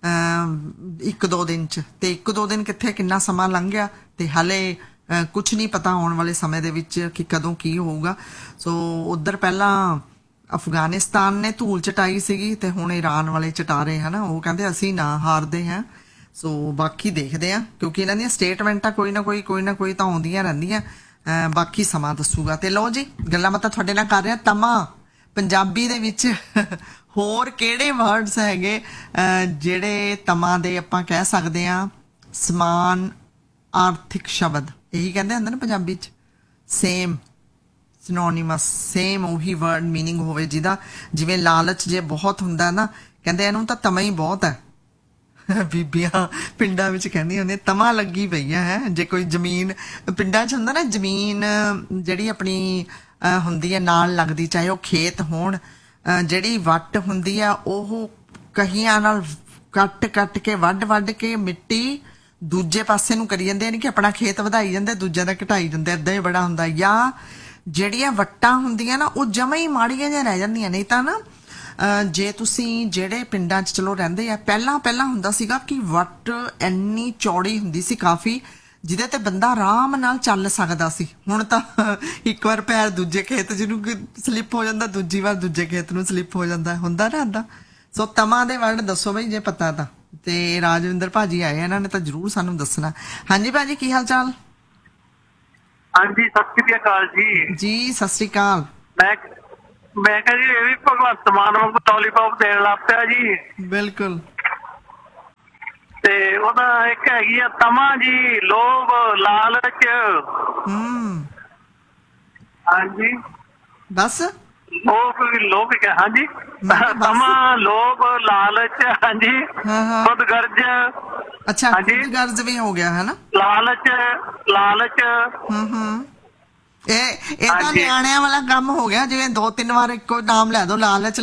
1-2 ਦਿਨ ਚ। ਤੇ 1-2 ਦਿਨ ਕਿੱਥੇ, ਕਿੰਨਾ ਸਮਾਂ ਲੰਘ ਗਿਆ ਤੇ ਹਾਲੇ ਕੁਛ ਨਹੀਂ ਪਤਾ ਆਉਣ ਵਾਲੇ ਸਮੇਂ ਦੇ ਵਿੱਚ ਕਿ ਕਦੋਂ ਕੀ ਹੋਊਗਾ। ਸੋ ਉਧਰ ਪਹਿਲਾਂ ਅਫਗਾਨਿਸਤਾਨ ਨੇ ਧੂਲ ਚਟਾਈ ਸੀਗੀ ਤੇ ਹੁਣ ਈਰਾਨ ਵਾਲੇ ਚਟਾ ਰਹੇ ਹਨ। ਉਹ ਕਹਿੰਦੇ ਅਸੀਂ ਨਾ ਹਾਰਦੇ ਹਾਂ। ਸੋ ਬਾਕੀ ਦੇਖਦੇ ਆ, ਕਿਉਂਕਿ ਇਹਨਾਂ ਦੀਆਂ ਸਟੇਟਮੈਂਟਾਂ ਕੋਈ ਨਾ ਕੋਈ ਤਾਂ ਆਉਂਦੀਆਂ ਰਹਿੰਦੀਆਂ। ਬਾਕੀ ਸਮਾਂ ਦੱਸੂਗਾ। ਤੇ ਲਓ ਜੀ ਗੱਲਾਂ ਬਾਤਾਂ ਤੁਹਾਡੇ ਨਾਲ ਕਰ ਰਹੇ ਆ ਤਮਾ ਪੰਜਾਬੀ ਦੇ ਵਿੱਚ ਹੋਰ ਕਿਹੜੇ ਵਰਡਸ ਹੈਗੇ ਜਿਹੜੇ ਤਮਾ ਦੇ ਆਪਾਂ ਕਹਿ ਸਕਦੇ ਆ ਸਮਾਨ ਆਰਥਿਕ ਸ਼ਬਦ, ਇਹੀ ਕਹਿੰਦੇ ਹੁੰਦੇ ਨਾ ਪੰਜਾਬੀ ਚ, ਸੇਮ ਸਿਨੋਨਿਮਸ, ਸੇਮ ਉਹੀ ਵਰਡ ਮੀਨਿੰਗ ਹੋਵੇ ਜਿਹਦਾ। ਜਿਵੇਂ ਲਾਲਚ ਜੇ ਬਹੁਤ ਹੁੰਦਾ ਨਾ, ਕਹਿੰਦੇ ਇਹਨੂੰ ਤਾਂ ਤਮਾ ਹੀ ਬਹੁਤ ਹੈ। ਬੀਬੀਆਂ ਪਿੰਡਾਂ ਵਿੱਚ ਕਹਿੰਦੀਆਂ ਹੁੰਦੀਆਂ ਤਮਾ ਲੱਗੀ ਪਈ ਹੈ। ਜੇ ਕੋਈ ਜ਼ਮੀਨ ਪਿੰਡਾਂ ਚ ਹੁੰਦਾ ਨਾ, ਜ਼ਮੀਨ ਜਿਹੜੀ ਆਪਣੀ ਹੁੰਦੀ ਹੈ ਨਾਲ ਲੱਗਦੀ, ਚਾਹੇ ਉਹ ਖੇਤ ਹੋਣ, ਜਿਹੜੀ ਵੱਟ ਹੁੰਦੀ ਆ ਉਹ ਕਹੀਆਂ ਨਾਲ ਕੱਟ ਕੇ ਵੱਢ ਕੇ ਮਿੱਟੀ ਦੂਜੇ ਪਾਸੇ ਨੂੰ ਕਰੀ ਜਾਂਦੇ, ਯਾਨੀ ਕਿ ਆਪਣਾ ਖੇਤ ਵਧਾਈ ਜਾਂਦੇ, ਦੂਜਿਆਂ ਦਾ ਘਟਾਈ ਜਾਂਦੇ, ਏਦਾਂ ਹੀ ਬੜਾ ਹੁੰਦਾ। ਜਾਂ ਜਿਹੜੀਆਂ ਵੱਟਾਂ ਹੁੰਦੀਆਂ ਨਾ ਉਹ ਜਮਾਂ ਹੀ ਮਾੜੀਆਂ ਜਿਹੀਆਂ ਰਹਿ ਜਾਂਦੀਆਂ। ਨਹੀਂ ਤਾਂ ਨਾ ਜੇ ਤੁਸੀਂ ਜਿਹੜੇ ਪਿੰਡਾਂ 'ਚ ਚਲੋ ਰਹਿੰਦੇ ਆ, ਪਹਿਲਾਂ ਹੁੰਦਾ ਸੀਗਾ ਕਿ ਵੱਟ ਇੰਨੀ ਚੌੜੀ ਹੁੰਦੀ ਸੀ ਕਾਫੀ, ਜਿਹਦੇ ਤੇ ਬੰਦਾ ਆਰਾਮ ਨਾਲ ਚੱਲ ਸਕਦਾ ਸੀ। ਹੁਣ ਤਾਂ ਇੱਕ ਵਾਰ ਪੈਰ ਦੂਜੇ ਖੇਤ ਜਿਹਨੂੰ ਸਲਿੱਪ ਹੋ ਜਾਂਦਾ, ਦੂਜੀ ਵਾਰ ਦੂਜੇ ਖੇਤ ਨੂੰ ਸਲਿੱਪ ਹੋ ਜਾਂਦਾ, ਹੁੰਦਾ ਨਾ ਏਦਾਂ। ਸੋ ਤਮਾ ਦੇ ਵਰਡ ਦੱਸੋ ਬਈ ਜੇ ਪਤਾ ਤਾਂ। ਤੇ ਰਾਜਵਿੰਦਰ ਭਾਜੀ ਆਏ, ਇਹਨਾਂ ਨੇ ਤਾਂ ਜ਼ਰੂਰ ਸਾਨੂੰ ਦੱਸਣਾ। ਹਾਂਜੀ ਭਾਜੀ, ਕੀ ਹਾਲ ਚਾਲ? ਹਾਂਜੀ, ਸਤਿ ਸ੍ਰੀ ਅਕਾਲ ਜੀ। ਜੀ ਸਤਿ ਸ੍ਰੀ ਅਕਾਲ। ਮੈਂ ਕਿਹਾ ਜੀ ਇਹ ਵੀ ਭਗਵੰਤ ਮਾਨ ਵਾਂਗੂ ਲੋਲੀਪੌਪ ਦੇਣ ਲੱਗ ਪਿਆ ਜੀ। ਬਿਲਕੁਲ। ਤੇ ਉਹਦਾ ਇੱਕ ਹੈਗੀ ਆ ਤਮਾ ਜੀ, ਲੋਭ, ਲਾਲਚ। ਹਾਂਜੀ ਬਸ ਲੋਭ ਕਿਹਾ। ਹਾਂਜੀ, ਤਮਾ, ਲੋਭ, ਲਾਲਚ। ਹਾਂਜੀ, ਖੁਦਗਰਜ਼। ਅੱਛਾ, ਖੁਦਗਰਜ਼ ਵੀ ਹੋ ਗਿਆ ਹੈ ਨਾ, ਲਾਲਚ। ਇਹ ਤਾਂ ਨਿਆਣਿਆਂ ਵਾਲਾ ਕੰਮ ਹੋ ਗਿਆ। ਜਿਵੇਂ 2-3 ਵਾਰ ਇੱਕੋ ਨਾਮ ਲੈ ਦੋ, ਲਾਲਚ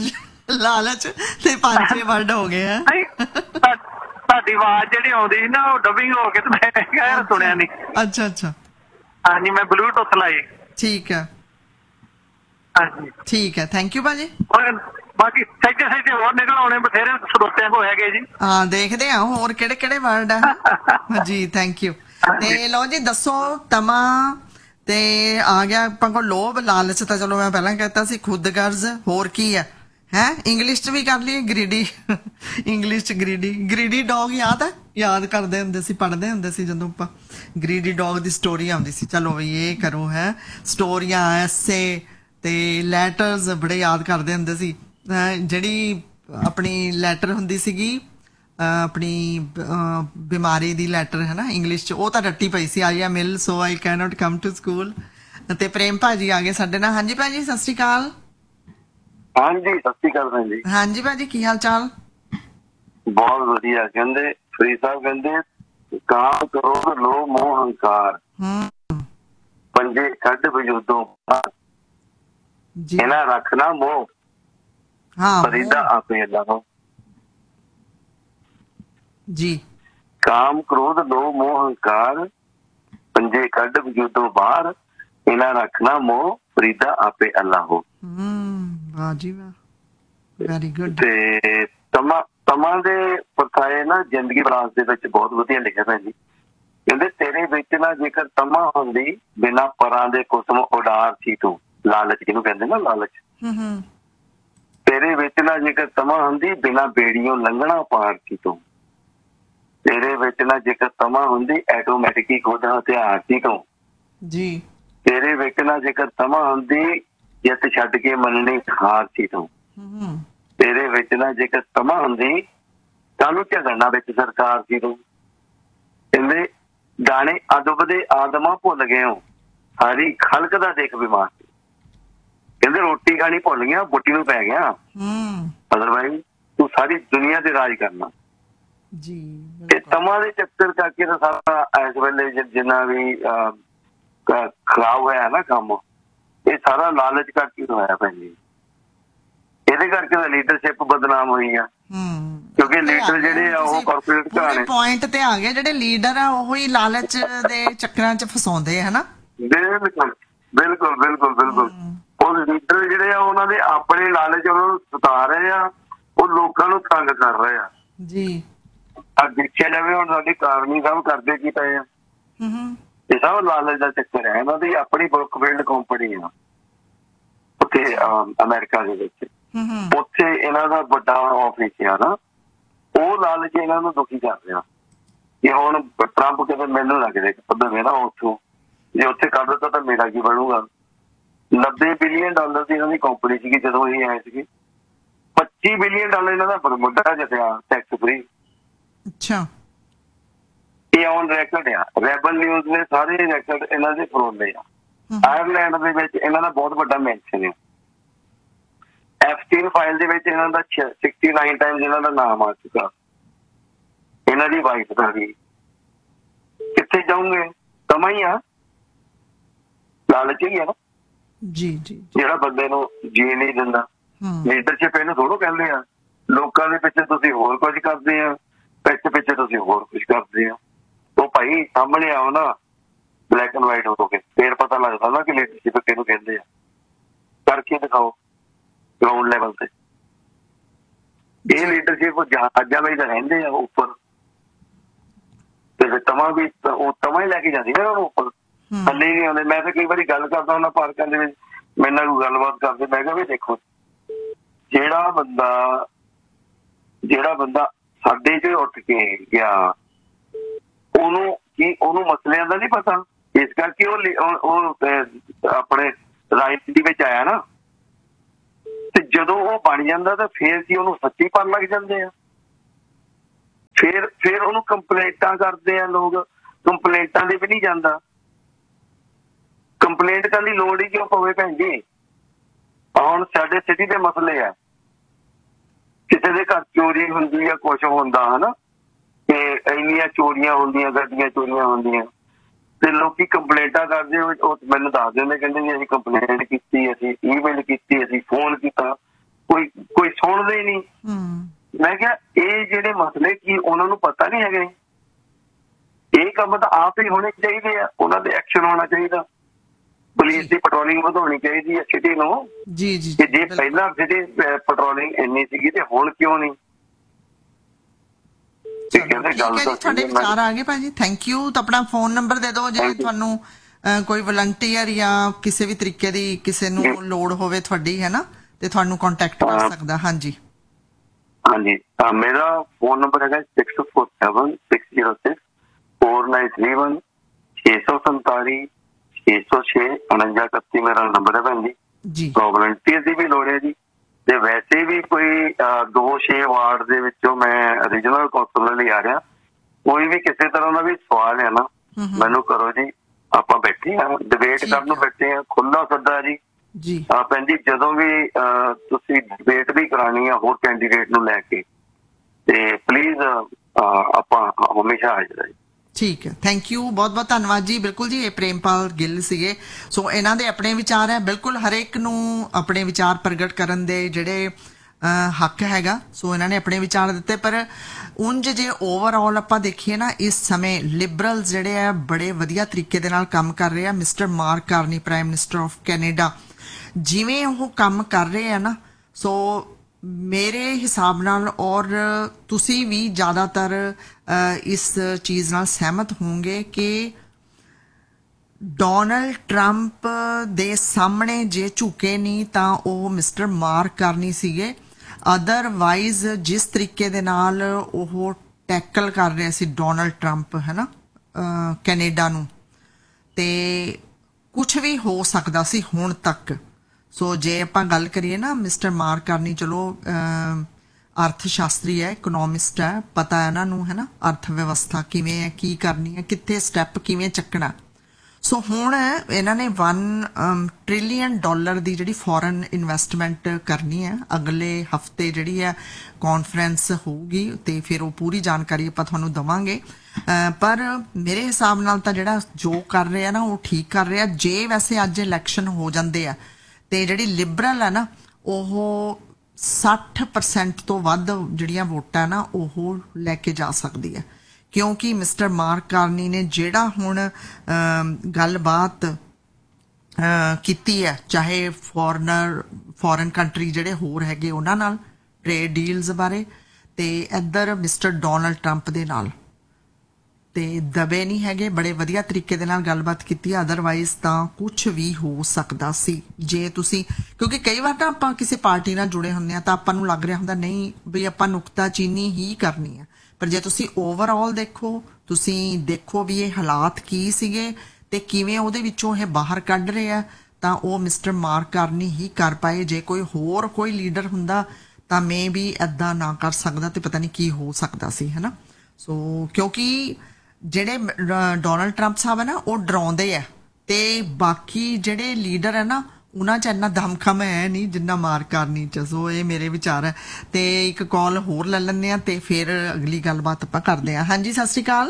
ਤੇ 5-6 ਵਰਡ ਹੋ ਗਏ ਆ। ਤੁਹਾਡੀ ਆਵਾਜ਼ ਜਿਹੜੀ ਆਉਂਦੀ ਸੀ ਨਾ ਉਹ ਡਬਿੰਗ ਹੋ ਕੇ ਤੇ ਮੈਂ ਕਿਹਾ ਸੁਣਿਆ ਨਹੀਂ। ਅੱਛਾ। ਹਾਂਜੀ, ਮੈਂ ਬਲੂਟੁੱਥ ਲਾਈ। ਠੀਕ ਹੈ, ਹਾਂਜੀ ਠੀਕ ਹੈ, ਥੈਂਕ ਯੂ ਭਾਜੀ। ਬਾਕੀ ਸਹਿਜੇ ਹੋਰ ਨਿਕਲ ਆਉਣੇ ਬਥੇਰੇ ਸਰੋਤਿਆਂ ਕੋ ਹੈਗੇ ਜੀ। ਹਾਂ, ਦੇਖਦੇ ਆ ਹੋਰ ਕਿਹੜੇ ਵਰਡ ਆ ਜੀ। Thank you. ਤੇ ਲਓ ਜੀ ਦੱਸੋ ਤਮਾ ਤੇ ਆ ਗਿਆ ਆਪਾਂ ਕੋਲ ਲੋਭ, ਲਾਲਚ ਤਾਂ ਚਲੋ ਮੈਂ ਪਹਿਲਾਂ ਕਹਿਤਾ ਸੀ, ਖੁਦਗਰਜ਼, ਹੋਰ ਕੀ ਹੈ ਇੰਗਲਿਸ਼ ਚ ਵੀ ਕਰ ਲਈਏ, ਗ੍ਰੀਡੀ। ਇੰਗਲਿਸ਼ ਚ ਗ੍ਰੀਡੀ ਡੌਗ ਯਾਦ ਹੈ? ਯਾਦ ਕਰਦੇ ਹੁੰਦੇ ਸੀ, ਪੜ੍ਹਦੇ ਹੁੰਦੇ ਸੀ ਜਦੋਂ ਆਪਾਂ ਗ੍ਰੀਡੀ ਡੌਗ ਦੀ ਸਟੋਰੀ ਆਉਂਦੀ ਸੀ, ਚਲੋ ਵੀ ਇਹ ਕਰੋ ਹੈ ਸਟੋਰੀਆਂ, ਐਸੇ ਤੇ ਲੈਟਰਸ ਬੜੇ ਯਾਦ ਕਰਦੇ ਹੁੰਦੇ ਸੀ। ਜਿਹੜੀ ਆਪਣੀ ਲੈਟਰ ਹੁੰਦੀ ਸੀਗੀ ਆਪਣੀ ਬਿਮਾਰੀ ਦੀ ਲੈਟਰ ਹੈ ਨਾ ਇੰਗਲਿਸ਼ 'ਚ, ਉਹ ਤਾਂ ਰੱਟੀ ਪਈ ਸੀ, I am ill so I can not come to school. ਤੇ ਪ੍ਰੇਮ ਭਾਜੀ ਆ ਗਏ ਸਾਡੇ ਨਾਲ। ਹਾਂਜੀ ਭਾਜੀ ਸਤਿ ਸ਼੍ਰੀ ਅਕਾਲ। ਹਾਂਜੀ ਸਤਿ ਸ਼੍ਰੀ ਅਕਾਲ ਭੈਣ ਜੀ। ਹਾਂਜੀ ਭਾਜੀ ਕੀ ਹਾਲ ਚਾਲ? ਬਹੁਤ ਵਧੀਆ। ਕਹਿੰਦੇ ਫਰੀਦ ਸਾਹਿਬ ਕਹਿੰਦੇ ਕਾਮ ਕਰੋ ਲੋ ਮੋਹ ਹੰਕਾਰ, ਪੰਜੇ ਕੱਢ ਵਜੂਦੋਂ ਜੀ, ਇਹਨਾਂ ਰੱਖਣਾ ਮੋਹ, ਹਾਂ ਫਰੀਦਾ ਆਪੇ ਅੱਲਾਹ ਜੀ। ਕਾਮ ਕ੍ਰੋਧ ਲੋਭ ਮੋਹ ਹੰਕਾਰ, ਪੰਜੇ ਕੱਢ ਵਜੂਦੋਂ ਬਾਹਰ, ਇਹਨਾਂ ਰੱਖਣਾ ਮੋਹ, ਫਰੀਦਾ ਆਪੇ ਅੱਲਾਹ। ਵਾਹ ਜੀ ਵਾਹ, ਵੈਰੀ ਗੁੱਡ। ਤੇ ਤਮਾਂ ਦੇ ਪਰਥਾਏ ਨਾ ਜ਼ਿੰਦਗੀ ਬਲਾਸ ਦੇ ਵਿੱਚ ਬਹੁਤ ਵਧੀਆ ਲਿਖਿਆ ਭੈਣ ਜੀ। ਕਹਿੰਦੇ ਤੇਰੇ ਵਿੱਚ ਨਾ ਜੇਕਰ ਤਮਾ ਹੁੰਦੀ, ਬਿਨਾਂ ਪਰਾਂ ਦੇ ਕੁਸਮ ਉਡਾਰ ਸੀ ਤੂੰ। ਲਾਲਚ ਜਿਹਨੂੰ ਕਹਿੰਦੇ ਨਾ, ਲਾਲਚ। ਤੇਰੇ ਵਿੱਚ ਨਾ ਜੇਕਰ ਤਮਾ ਹੁੰਦੀ, ਬਿਨਾਂ ਬੇੜੀਆਂ ਲੰਘਣਾ ਪਾਰ ਸੀ ਤੂੰ। ਤੇਰੇ ਵਿੱਚ ਨਾ ਜੇਕਰ ਤਮਾ ਹੁੰਦੀ, ਆਟੋਮੈਟਿਕ ਹੀ ਖੁਦ ਹਥਿਆਰ ਸੀ ਤੂੰ ਜੀ। ਤੇਰੇ ਵਿੱਚ ਨਾ ਜੇਕਰ ਤਮਾ ਹੁੰਦੀ, ਜਿੱਤ ਛੱਡ ਕੇ ਮੰਨਣੀ ਹਾਰ ਸੀ ਤੂੰ। ਤੇਰੇ ਵਿੱਚ ਨਾ ਜੇਕਰ ਤਮਾ ਹੁੰਦੀ, ਕਾਹਨੂੰ ਝਗੜਨਾ ਵਿੱਚ ਸਰਕਾਰ ਸੀ ਤੂੰ। ਕਹਿੰਦੇ ਦਾਣੇ ਅਦਬ ਦੇ ਆਦਮਾ ਭੁੱਲ ਗਏ ਹੋ, ਸਾਰੀ ਖਲਕ ਦਾ ਦੇਖ ਬਿਮਾਰ। ਕਹਿੰਦੇ ਰੋਟੀ ਖਾਣੀ ਭੁੱਲ ਗਿਆ, ਬੁੱਟੀ ਨੂੰ ਪੈ ਗਿਆ। ਅਦਰਵਾਈਜ਼ ਤੂੰ ਸਾਰੀ ਦੁਨੀਆ ਤੇ ਰਾਜ ਕਰਨਾ ਜੀ। ਤੇ ਤਮਾ ਦੇ ਚੱਕਰ ਕਰਕੇ ਤਾਂ ਸਾਰਾ ਇਸ ਵੇਲੇ ਜਿੰਨਾ ਵੀ ਖਰਾਬ ਹੋਇਆ ਨਾ ਕੰਮ, ਇਹ ਸਾਰਾ ਲਾਲਚ ਕਰਕੇ ਹੋਇਆ ਭੈਣ ਜੀ। ਇਹਦੇ ਕਰਕੇ ਤਾਂ ਲੀਡਰਸ਼ਿਪ ਬਦਨਾਮ ਹੋਈ ਆ, ਕਿਉਂਕਿ ਲੀਡਰ ਜਿਹੜੇ ਆ ਉਹ ਕਾਰਪੋਰੇਟ ਘਰਾਣੇ। ਪੁਆਇੰਟ ਤੇ ਆ ਗਏ, ਜਿਹੜੇ ਲੀਡਰ ਆ ਉਹ ਹੀ ਲਾਲਚ ਦੇ ਚੱਕਰਾਂ 'ਚ ਫਸਾਉਂਦੇ ਹੈ ਨਾ। ਬਿਲਕੁਲ ਬਿਲਕੁਲ ਬਿਲਕੁਲ ਬਿਲਕੁਲ। ਉਹ ਲੀਡਰ ਜਿਹੜੇ ਆ ਉਹਨਾਂ ਦੇ ਆਪਣੇ ਲਾਲਚ ਉਹਨਾਂ ਨੂੰ ਸਤਾ ਰਹੇ ਆ, ਉਹ ਲੋਕਾਂ ਨੂੰ ਤੰਗ ਕਰ ਰਹੇ ਆ ਜੀ। ਆ ਦੇਖਿਆ ਜਾਵੇ ਹੁਣ ਸਾਡੇ ਕਾਰਨੀ ਸਾਹਿਬ ਕਰਦੇ ਕੀ ਪਏ ਆ, ਇਹ ਸਭ ਲਾਲਚ ਦਾ ਚੱਕਰ ਹੈ। ਇਹਨਾਂ ਦੀ ਆਪਣੀ ਬਰੁਕਫੀਲਡ ਕੰਪਨੀ ਆ ਉੱਥੇ ਅਮਰੀਕਾ ਦੇ ਵਿੱਚ। ਉੱਥੇ ਇਹਨਾਂ ਦਾ ਵੱਡਾ ਆਫਿਸ ਆ ਨਾ, ਉਹ ਲਾਲਚ ਇਹਨਾਂ ਨੂੰ ਦੁਖੀ ਕਰ ਰਿਹਾ ਕਿ ਹੁਣ ਟਰੰਪ ਕਿਤੇ ਮੈਨੂੰ ਲੱਗਦੇ ਪੱਧਰ ਨਾ ਉੱਥੋਂ ਜੇ ਉੱਥੇ ਕਰ ਦਿੱਤਾ ਤਾਂ ਮੇਰਾ ਕੀ ਬਣੂਗਾ। $90 ਬਿਲੀਅਨ ਦੀ ਇਹਨਾਂ ਦੀ ਕੰਪਨੀ ਸੀਗੀ ਜਦੋਂ ਇਹ ਆਏ ਸੀਗੇ। $25 ਬਿਲੀਅਨ ਇਹਨਾਂ ਦਾ ਬਰਮੁਡਾ ਜਿੱਤਿਆ ਟੈਕਸ ਫ੍ਰੀ। ਅੱਛਾ, ਇਹ ਔਨ ਰੈਕਰਡ ਆ, ਰੈਬਲ ਨਿਊਜ਼ ਨੇ ਸਾਰੇ ਰੈਕਰਡ ਇਹਨਾਂ ਦੇ ਫਰੋਲੇ ਆ। ਆਇਰਲੈਂਡ ਦੇ ਵਿੱਚ ਇਹਨਾਂ ਦਾ ਬਹੁਤ ਵੱਡਾ ਮੈਂਸ਼ਨ ਹੈ। ਐਫਸਟੀਨ ਫਾਈਲ ਦੇ ਵਿੱਚ ਇਹਨਾਂ ਦਾ 69 ਟਾਈਮਸ ਇਹਨਾਂ ਦਾ ਨਾਮ ਆ ਚੁੱਕਾ। ਇਹਨਾਂ ਦੀ ਵਾਈਫ ਦਾ ਵੀ ਕਿੱਥੇ ਜਾਊਂਗੇ, ਸਮਾਂ ਹੀ ਆ, ਲਾਲਚ ਹੀ ਆ ਨਾ ਜੀ ਜੀ, ਜਿਹੜਾ ਬੰਦੇ ਨੂੰ ਜੀ ਨਹੀਂ ਦਿੰਦਾ। ਲੀਡਰਸ਼ਿਪ ਇਹਨੂੰ ਥੋੜ੍ਹਾ ਕਹਿੰਦੇ ਆ। ਲੋਕਾਂ ਦੇ ਪਿੱਛੇ ਤੁਸੀਂ ਹੋਰ ਕੁਝ ਕਰਦੇ ਆ, ਪਿੱਛੇ ਤੁਸੀਂ ਹੋਰ ਕੁਝ ਕਰਦੇ ਆ। ਉਹ ਭਾਈ ਸਾਹਮਣੇ ਆਓ ਨਾ ਬਲੈਕ ਐਂਡ ਵਾਈਟ ਹੋ ਕੇ, ਫੇਰ ਪਤਾ ਲੱਗਦਾ ਨਾ ਕਿ ਲੀਡਰਸ਼ਿਪ ਕਿਹਨੂੰ ਕਹਿੰਦੇ ਆ। ਕਰਕੇ ਦਿਖਾਓ ਗਰਾਊਂਡ ਲੈਵਲ ਤੇ। ਇਹ ਲੀਡਰਸ਼ਿਪ ਜਹਾਜ਼ਾਂ ਵਿੱਚ ਤਾਂ ਰਹਿੰਦੇ ਆ ਉੱਪਰ, ਤੇ ਤਮਾ ਵੀ ਉਹ ਤਮਾ ਹੀ ਲੈ ਕੇ ਜਾਂਦੀ ਨਾ ਉਹਨੂੰ ਉੱਪਰ, ਥੱਲੇ ਨਹੀਂ ਆਉਂਦੇ। ਮੈਂ ਤਾਂ ਕਈ ਵਾਰੀ ਗੱਲ ਕਰਦਾ ਉਹਨਾਂ ਪਾਰਕਾਂ ਦੇ ਵਿੱਚ, ਮੇਰੇ ਨਾਲ ਕੋਈ ਗੱਲਬਾਤ ਕਰਦੇ, ਮੈਂ ਕਿਹਾ ਵੀ ਦੇਖੋ ਜਿਹੜਾ ਬੰਦਾ ਸਾਡੇ ਚ ਉੱਠ ਕੇ ਗਿਆ, ਉਹਨੂੰ ਮਸਲਿਆਂ ਦਾ ਨਹੀਂ ਪਤਾ, ਇਸ ਕਰਕੇ ਉਹ ਆਪਣੇ ਰਾਜਨੀਤੀ ਵਿੱਚ ਆਇਆ ਨਾ। ਤੇ ਜਦੋਂ ਉਹ ਬਣ ਜਾਂਦਾ ਤਾਂ ਫੇਰ ਕੀ ਉਹਨੂੰ ਸੱਚੀ ਪਨ ਲੱਗ ਜਾਂਦੇ ਆ। ਫੇਰ ਉਹਨੂੰ ਕੰਪਲੇਂਟਾਂ ਕਰਦੇ ਆ ਲੋਕ, ਕੰਪਲੇਂਟਾਂ ਦੇ ਵੀ ਨਹੀਂ ਜਾਂਦਾ। ਕੰਪਲੇਂਟ ਕਰਨ ਦੀ ਲੋੜ ਹੀ ਕਿਉਂ ਪਵੇ ਭੈਣ ਜੀ। ਹੁਣ ਸਾਡੇ ਸਿਟੀ ਦੇ ਮਸਲੇ ਆ, ਕਿਸੇ ਦੇ ਘਰ ਚੋਰੀ ਹੁੰਦੀ ਆ, ਕੁਛ ਹੁੰਦਾ ਹਨਾ, ਤੇ ਇੰਨੀਆਂ ਚੋਰੀਆਂ ਹੁੰਦੀਆਂ, ਗੱਡੀਆਂ ਚੋਰੀਆਂ ਹੁੰਦੀਆਂ, ਤੇ ਲੋਕੀ ਕੰਪਲੇਂਟਾਂ ਕਰਦੇ, ਉਹ ਮੈਨੂੰ ਦੱਸ ਦਿੰਦੇ, ਕਹਿੰਦੇ ਜੀ ਅਸੀਂ ਕੰਪਲੇਂਟ ਕੀਤੀ, ਅਸੀਂ ਈਮੇਲ ਕੀਤੀ, ਅਸੀਂ ਫੋਨ ਕੀਤਾ, ਕੋਈ ਸੁਣਦਾ ਹੀ ਨਹੀਂ। ਮੈਂ ਕਿਹਾ ਇਹ ਜਿਹੜੇ ਮਸਲੇ ਕੀ ਉਹਨਾਂ ਨੂੰ ਪਤਾ ਨਹੀਂ ਹੈਗੇ? ਇਹ ਕੰਮ ਤਾਂ ਆਪ ਹੀ ਹੋਣੇ ਚਾਹੀਦੇ ਆ, ਉਹਨਾਂ ਦੇ ਐਕਸ਼ਨ ਹੋਣਾ ਚਾਹੀਦਾ। ਪੁਲਿਸ ਦੀ ਪੈਟਰੋਲਿੰਗ ਵਧਾਉਣੀ ਚਾਹੀਦੀ ਹੈ ਸਿਟੀ ਨੂੰ। ਜੀ ਜੀ, ਜੇ ਪਹਿਲਾਂ ਸਿਟੀ ਪੈਟਰੋਲਿੰਗ ਇੰਨੀ ਸੀਗੀ ਤੇ ਹੁਣ ਕਿਉਂ ਨਹੀਂ? ਤੁਹਾਡੇ ਵਿਚਾਰ ਆ ਗਏ ਭਾਜੀ, ਥੈਂਕ ਯੂ। ਤਾਂ ਆਪਣਾ ਫੋਨ ਨੰਬਰ ਦੇ ਦਿਓ ਜੇ ਤੁਹਾਨੂੰ ਕੋਈ ਵਲੰਟੀਅਰ ਜਾਂ ਕਿਸੇ ਵੀ ਤਰੀਕੇ ਦੀ ਕਿਸੇ ਨੂੰ ਲੋੜ ਹੋਵੇ ਤੁਹਾਡੀ, ਹੈ ਨਾ, ਤੇ ਤੁਹਾਨੂੰ ਕੰਟੈਕਟ ਕਰ ਸਕਦਾ। ਹਾਂਜੀ हाँ जी, मेरा फोन नंबर है 6476064931 647 606 4931 मेरा नंबर है भैन जी। वॉलंटियर की भी लोड़ है जी, ਤੇ ਵੈਸੇ ਵੀ ਕੋਈ 2-6 ਵਾਰਡ ਦੇ ਵਿੱਚੋਂ ਮੈਂ ਰੀਜਨਲ ਕੌਂਸਲਰ ਲਈ ਆ ਰਿਹਾ, ਕੋਈ ਵੀ ਕਿਸੇ ਤਰ੍ਹਾਂ ਦਾ ਵੀ ਸਵਾਲ ਹੈ ਨਾ ਮੈਨੂੰ ਕਰੋ ਜੀ। ਆਪਾਂ ਬੈਠੇ ਆ ਡਿਬੇਟ ਕਰਨ ਨੂੰ, ਬੈਠੇ ਆ, ਖੁੱਲਾ ਸੱਦਾ ਜੀ। ਭੈਣ ਜੀ ਜਦੋਂ ਵੀ ਤੁਸੀਂ ਡਿਬੇਟ ਵੀ ਕਰਾਣੀ ਆ ਹੋਰ ਕੈਂਡੀਡੇਟ ਨੂੰ ਲੈ ਕੇ, ਤੇ ਪਲੀਜ਼ ਆਪਾਂ ਹਮੇਸ਼ਾ ਹਾਜ਼ਰ ਹੈ। ਠੀਕ ਹੈ, ਥੈਂਕ ਯੂ, ਬਹੁਤ ਬਹੁਤ ਧੰਨਵਾਦ ਜੀ। ਬਿਲਕੁਲ ਜੀ, ਇਹ ਪ੍ਰੇਮਪਾਲ ਗਿੱਲ ਸੀਗੇ। ਸੋ ਇਹਨਾਂ ਦੇ ਆਪਣੇ ਵਿਚਾਰ ਹੈ, ਬਿਲਕੁਲ ਹਰੇਕ ਨੂੰ ਆਪਣੇ ਵਿਚਾਰ ਪ੍ਰਗਟ ਕਰਨ ਦੇ ਜਿਹੜੇ ਹੱਕ ਹੈਗਾ। ਸੋ ਇਹਨਾਂ ਨੇ ਆਪਣੇ ਵਿਚਾਰ ਦਿੱਤੇ, ਪਰ ਉਂਝ ਜੇ ਓਵਰਆਲ ਆਪਾਂ ਦੇਖੀਏ ਨਾ, ਇਸ ਸਮੇਂ ਲਿਬਰਲ ਜਿਹੜੇ ਆ ਬੜੇ ਵਧੀਆ ਤਰੀਕੇ ਦੇ ਨਾਲ ਕੰਮ ਕਰ ਰਹੇ ਆ। Mister mark Carney, prime minister of Canada, ਜਿਵੇਂ ਉਹ ਕੰਮ ਕਰ ਰਹੇ ਆ ਨਾ, ਸੋ ਮੇਰੇ ਹਿਸਾਬ ਨਾਲ, ਔਰ ਤੁਸੀਂ ਵੀ ਜ਼ਿਆਦਾਤਰ ਇਸ ਚੀਜ਼ ਨਾਲ ਸਹਿਮਤ ਹੋਵੋਗੇ ਕਿ ਡੋਨਲਡ ਟਰੰਪ ਦੇ ਸਾਹਮਣੇ ਜੇ ਝੁਕੇ ਨਹੀਂ ਤਾਂ ਉਹ ਮਿਸਟਰ ਮਾਰਕ ਕਾਰਨੀ ਸੀਗੇ। ਅਦਰਵਾਈਜ਼ ਜਿਸ ਤਰੀਕੇ ਦੇ ਨਾਲ ਉਹ ਟੈਕਲ ਕਰ ਰਿਹਾ ਸੀ ਡੋਨਲਡ ਟਰੰਪ, ਹੈ ਨਾ, ਕੈਨੇਡਾ ਨੂੰ, ਤੇ ਕੁਛ ਵੀ ਹੋ ਸਕਦਾ ਸੀ ਹੁਣ ਤੱਕ। ਸੋ ਜੇ ਆਪਾਂ ਗੱਲ ਕਰੀਏ ਨਾ, ਮਿਸਟਰ ਮਾਰਕ ਕਾਰਨੀ ਚਲੋ ਅਰਥ ਸ਼ਾਸਤਰੀ ਹੈ, ਇਕਨੋਮਿਸਟ ਹੈ, ਪਤਾ ਹੈ ਇਹਨਾਂ ਨੂੰ, ਹੈ ਨਾ, ਅਰਥ ਵਿਵਸਥਾ ਕਿਵੇਂ ਹੈ, ਕੀ ਕਰਨੀ ਹੈ, ਕਿੱਥੇ ਸਟੈਪ ਕਿਵੇਂ ਚੱਕਣਾ। ਸੋ ਹੁਣ ਇਹਨਾਂ ਨੇ $1 ਟ੍ਰਿਲੀਅਨ ਦੀ ਜਿਹੜੀ ਫੋਰਨ ਇਨਵੈਸਟਮੈਂਟ ਕਰਨੀ ਹੈ। ਅਗਲੇ ਹਫਤੇ ਜਿਹੜੀ ਹੈ ਕਾਨਫਰੰਸ ਹੋਊਗੀ ਤੇ ਫਿਰ ਉਹ ਪੂਰੀ ਜਾਣਕਾਰੀ ਆਪਾਂ ਤੁਹਾਨੂੰ ਦੇਵਾਂਗੇ। ਪਰ ਮੇਰੇ ਹਿਸਾਬ ਨਾਲ ਤਾਂ ਜਿਹੜਾ ਜੋ ਕਰ ਰਿਹਾ ਨਾ ਉਹ ਠੀਕ ਕਰ ਰਿਹਾ। ਜੇ ਵੈਸੇ ਅੱਜ ਇਲੈਕਸ਼ਨ ਹੋ ਜਾਂਦੇ ਆ ਤੇ ਜਿਹੜੀ ਲਿਬਰਲ ਹੈ ਨਾ, ਉਹ 60% ਤੋਂ ਵੱਧ ਜਿਹੜੀਆਂ ਵੋਟਾਂ ਨਾ ਉਹ ਲੈ ਕੇ ਜਾ ਸਕਦੀ ਹੈ, ਕਿਉਂਕਿ ਮਿਸਟਰ ਮਾਰਕ ਕਾਰਨੀ ਨੇ ਜਿਹੜਾ ਹੁਣ ਗੱਲਬਾਤ ਕੀਤੀ ਹੈ, ਚਾਹੇ ਫੋਰਨ ਕੰਟਰੀ ਜਿਹੜੇ ਹੋਰ ਹੈਗੇ ਉਹਨਾਂ ਨਾਲ ਟ੍ਰੇਡ ਡੀਲਸ ਬਾਰੇ, ਤੇ ਇੱਧਰ ਮਿਸਟਰ ਡੋਨਲਡ ਟਰੰਪ ਦੇ ਨਾਲ, ਤੇ ਦਬੇ ਨਹੀਂ ਹੈਗੇ, ਬੜੇ ਵਧੀਆ ਤਰੀਕੇ ਦੇ ਨਾਲ ਗੱਲਬਾਤ ਕੀਤੀ। ਅਦਰਵਾਈਜ਼ ਤਾਂ ਕੁਝ ਵੀ ਹੋ ਸਕਦਾ ਸੀ ਜੇ ਤੁਸੀਂ, ਕਿਉਂਕਿ ਕਈ ਵਾਰ ਤਾਂ ਆਪਾਂ ਕਿਸੇ ਪਾਰਟੀ ਨਾਲ ਜੁੜੇ ਹੁੰਦੇ ਆ ਤਾਂ ਆਪਾਂ ਨੂੰ ਲੱਗ ਰਿਹਾ ਹੁੰਦਾ ਨਹੀਂ ਵੀ ਆਪਾਂ ਨੁਕਤਾਚੀਨੀ ਹੀ ਕਰਨੀ ਹੈ, ਪਰ ਜੇ ਤੁਸੀਂ ਓਵਰਆਲ ਦੇਖੋ, ਤੁਸੀਂ ਦੇਖੋ ਵੀ ਇਹ ਹਾਲਾਤ ਕੀ ਸੀਗੇ ਤੇ ਕਿਵੇਂ ਉਹਦੇ ਵਿੱਚੋਂ ਇਹ ਬਾਹਰ ਕੱਢ ਰਹੇ ਆ, ਤਾਂ ਉਹ ਮਿਸਟਰ ਮਾਰਕ ਕਾਰਨੀ ਹੀ ਕਰ ਪਾਏ। ਜੇ ਕੋਈ ਲੀਡਰ ਹੁੰਦਾ ਤਾਂ ਮੇ ਵੀ ਏਦਾਂ ਨਾ ਕਰ ਸਕਦਾ ਤੇ ਪਤਾ ਨਹੀਂ ਕੀ ਹੋ ਸਕਦਾ ਸੀ, ਹੈ ਨਾ। ਸੋ ਕਿਉਂਕਿ ਜਿਹੜੇ ਡੋਨਲਡ ਟਰੰਪ ਸਾਹਿਬ ਹੈ ਨਾ, ਉਹ ਡਰਾਉਂਦੇ ਆ, ਤੇ ਬਾਕੀ ਜਿਹੜੇ ਲੀਡਰ ਹੈ ਨਾ ਉਹਨਾਂ 'ਚ ਇੰਨਾ ਦਮਖਮ ਹੈ ਨਹੀਂ ਜਿੰਨਾ ਮਾਰਕ ਕਾਰਨੀ 'ਚ। ਸੋ ਇਹ ਮੇਰੇ ਵਿਚਾਰ ਹੈ। ਤੇ ਇੱਕ ਕਾਲ ਹੋਰ ਲੈ ਲੈਂਦੇ ਆ ਤੇ ਫਿਰ ਅਗਲੀ ਗੱਲਬਾਤ ਆਪਾਂ ਕਰਦੇ ਹਾਂ। ਹਾਂਜੀ, ਸਤਿ ਸ਼੍ਰੀ ਅਕਾਲ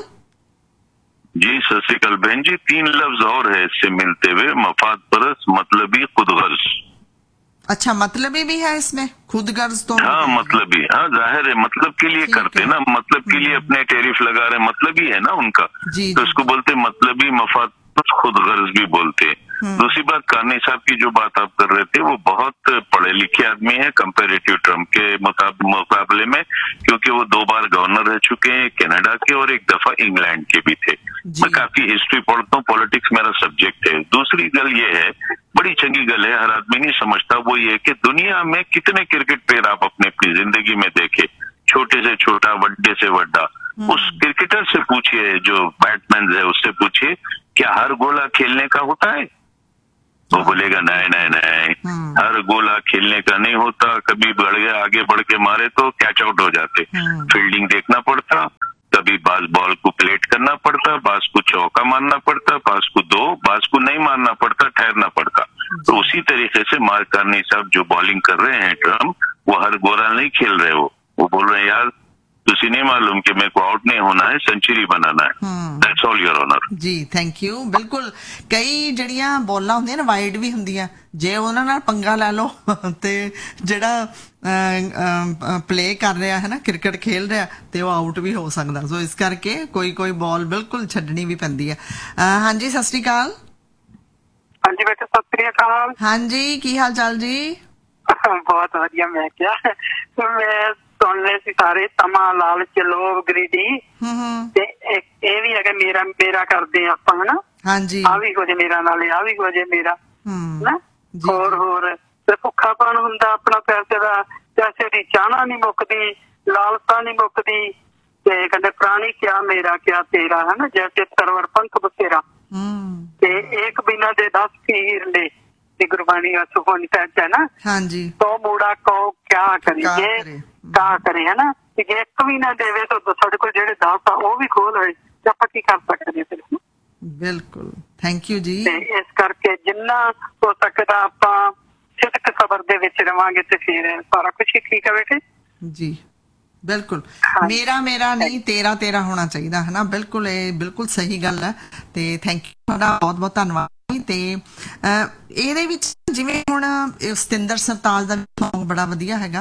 जी। सत श्रीकाल बहन जी। 3 लफ्ज और है इससे मिलते हुए, मफाद परस, मतलबी, खुदगर्ज। अच्छा, मतलबी भी है इसमें, खुदगर्ज तो? हाँ, मतलबी, हाँ जाहिर है, मतलब के लिए करते ना, मतलब के लिए अपने टैरिफ लगा रहे, मतलब ही है ना उनका, तो इसको बोलते मतलबी, मफाद खुदगर्ज भी बोलते हैं। दूसरी बात, कानी साहब की जो बात आप कर रहे थे, वो बहुत पढ़े लिखे आदमी है कंपैरेटिव ट्रम्प के मुकाबले में, क्योंकि वो 2 बार गवर्नर रह चुके हैं कनाडा के और 1 दफा इंग्लैंड के भी थे। मैं काफी हिस्ट्री पढ़ता हूँ, पॉलिटिक्स मेरा सब्जेक्ट है। दूसरी गल ये है, बड़ी चंगी गल है, हर आदमी नहीं समझता, वो ये कि दुनिया में कितने क्रिकेट प्लेयर आप अपनी जिंदगी में देखे, छोटे से छोटा, बड़े से बड़ा। उस क्रिकेटर से पूछिए जो बैट्समैन है, उससे पूछिए क्या हर गोला खेलने का होता है? वो बोलेगा नहीं नहीं नहीं, हर गोला खेलने का नहीं होता, कभी बढ़ गया आगे बढ़ के मारे तो कैच आउट हो जाते, फील्डिंग देखना पड़ता, कभी बास बॉल को प्लेट करना पड़ता, बास को चौका मारना पड़ता, बास को 2, बास को नहीं मारना पड़ता, ठहरना पड़ता। तो उसी तरीके से मार्क कार्नी साहब जो बॉलिंग कर रहे हैं ट्रम्प, वो हर गोला नहीं खेल रहे, वो बोल रहे हैं यार तुसी नहीं मालूम कि मेरे को आउट नहीं होना है, सेंचुरी बनाना है। That's all your honour ji, thank you. बिल्कुल, कई जड़ियां बॉलां हुंदियां ना वाइड भी हुंदियां, जे उन्हां नाल पंगा लै लो ते जेड़ा प्ले कर रहा है ना, क्रिकेट खेल रहा ते वो आउट भी हो सकदा। सो इस करके कोई बॉल बिल्कुल छड्डनी भी पैंदी है। हाँ जी, सत श्री अकाल। हाँ जी बेटे, सत श्री अकाल। हाँ जी, की हाल चाल जी? बहुत वधिया। मैं क्या मैं सुन रहे सी सारे तमा लालच लोभ ग्रीडी ते ਇਹ ਵੀ ਹੈਗਾ ਮੇਰਾ ਕਰਦੇ ਆ ਆਪਾਂ, ਹਨਾ। ਹਾਂਜੀ, ਆ ਵੀ ਹੋ ਜੇ ਮੇਰਾ, ਨਾਲੇ ਆ ਵੀ ਹੋ ਜੇ ਮੇਰਾ, ਨਾ। ਹੋਰ ਤੇ ਭੁੱਖਾਪਣ ਹੁੰਦਾ ਆਪਣਾ, ਪੈਸੇ ਦੀ ਚਾਹਨਾ ਨਹੀਂ ਮੁੱਕਦੀ, ਲਾਲਸਾ ਨਹੀਂ ਮੁੱਕਦੀ ਤੇ ਕਹਿੰਦੇ ਪ੍ਰਾਣੀ ਕਿਆ ਮੇਰਾ ਕਿਆ ਤੇਰਾ ਹਨਾ, ਜੈਸੇ ਸਰਵਰ ਪੰਖ ਬਸੇਰਾ ਤੇ ਏਕ ਬਿਨਾ ਦੇ 10 ਹੀਰ ਨੇ ਤੇ ਗੁਰਬਾਣੀ ਸੁਖਮਨੀ ਸਾਹਿਬ ਚ ਹੈ ਨਾ। ਹਾਂਜੀ। ਤੋ ਮੂੜਾ ਕੋ ਕਿਆ ਕਰੀਏ ਕਾ ਕਰੇ ਹਨਾ, ਜੇ ਇੱਕ ਵੀ ਨਾ ਦੇਵੇ ਤਾਂ ਸਾਡੇ ਕੋਲ ਜਿਹੜੇ 10 ਆ ਉਹ ਵੀ ਖੋਲ ਹੋਏ ਤੇ ਆਪਾਂ ਕੀ ਕਰ ਸਕਦੇ ਫਿਰ। ਬਿਲਕੁਲ, ਥੈਂਕ ਯੂ ਜੀ। ਤੇ ਇਸ ਕਰਕੇ ਜਿੰਨਾ ਹੋ ਸਕਦਾ ਆਪਾਂ ਸਿੱਧਕ ਸਬਰ ਦੇ ਵਿੱਚ ਰਵਾਂਗੇ ਤੇ ਫਿਰ ਸਾਰਾ ਕੁਝ ਠੀਕ ਹੈ ਬੇਟੇ ਜੀ। ਬਿਲਕੁਲ, ਮੇਰਾ ਮੇਰਾ ਨਹੀਂ ਤੇਰਾ ਤੇਰਾ ਹੋਣਾ ਚਾਹੀਦਾ ਹੈ ਨਾ। ਬਿਲਕੁਲ, ਇਹ ਬਿਲਕੁਲ ਸਹੀ ਗੱਲ ਹੈ ਤੇ ਥੈਂਕ ਯੂ, ਤੁਹਾਡਾ ਬਹੁਤ ਬਹੁਤ ਧੰਨਵਾਦ। ਤੇ ਇਹਦੇ ਵਿੱਚ ਜਿਵੇਂ ਹੁਣ ਸਤਿੰਦਰ ਸਰਤਾਜ ਦਾ ਸੌਂਗ ਬੜਾ ਵਧੀਆ ਹੈਗਾ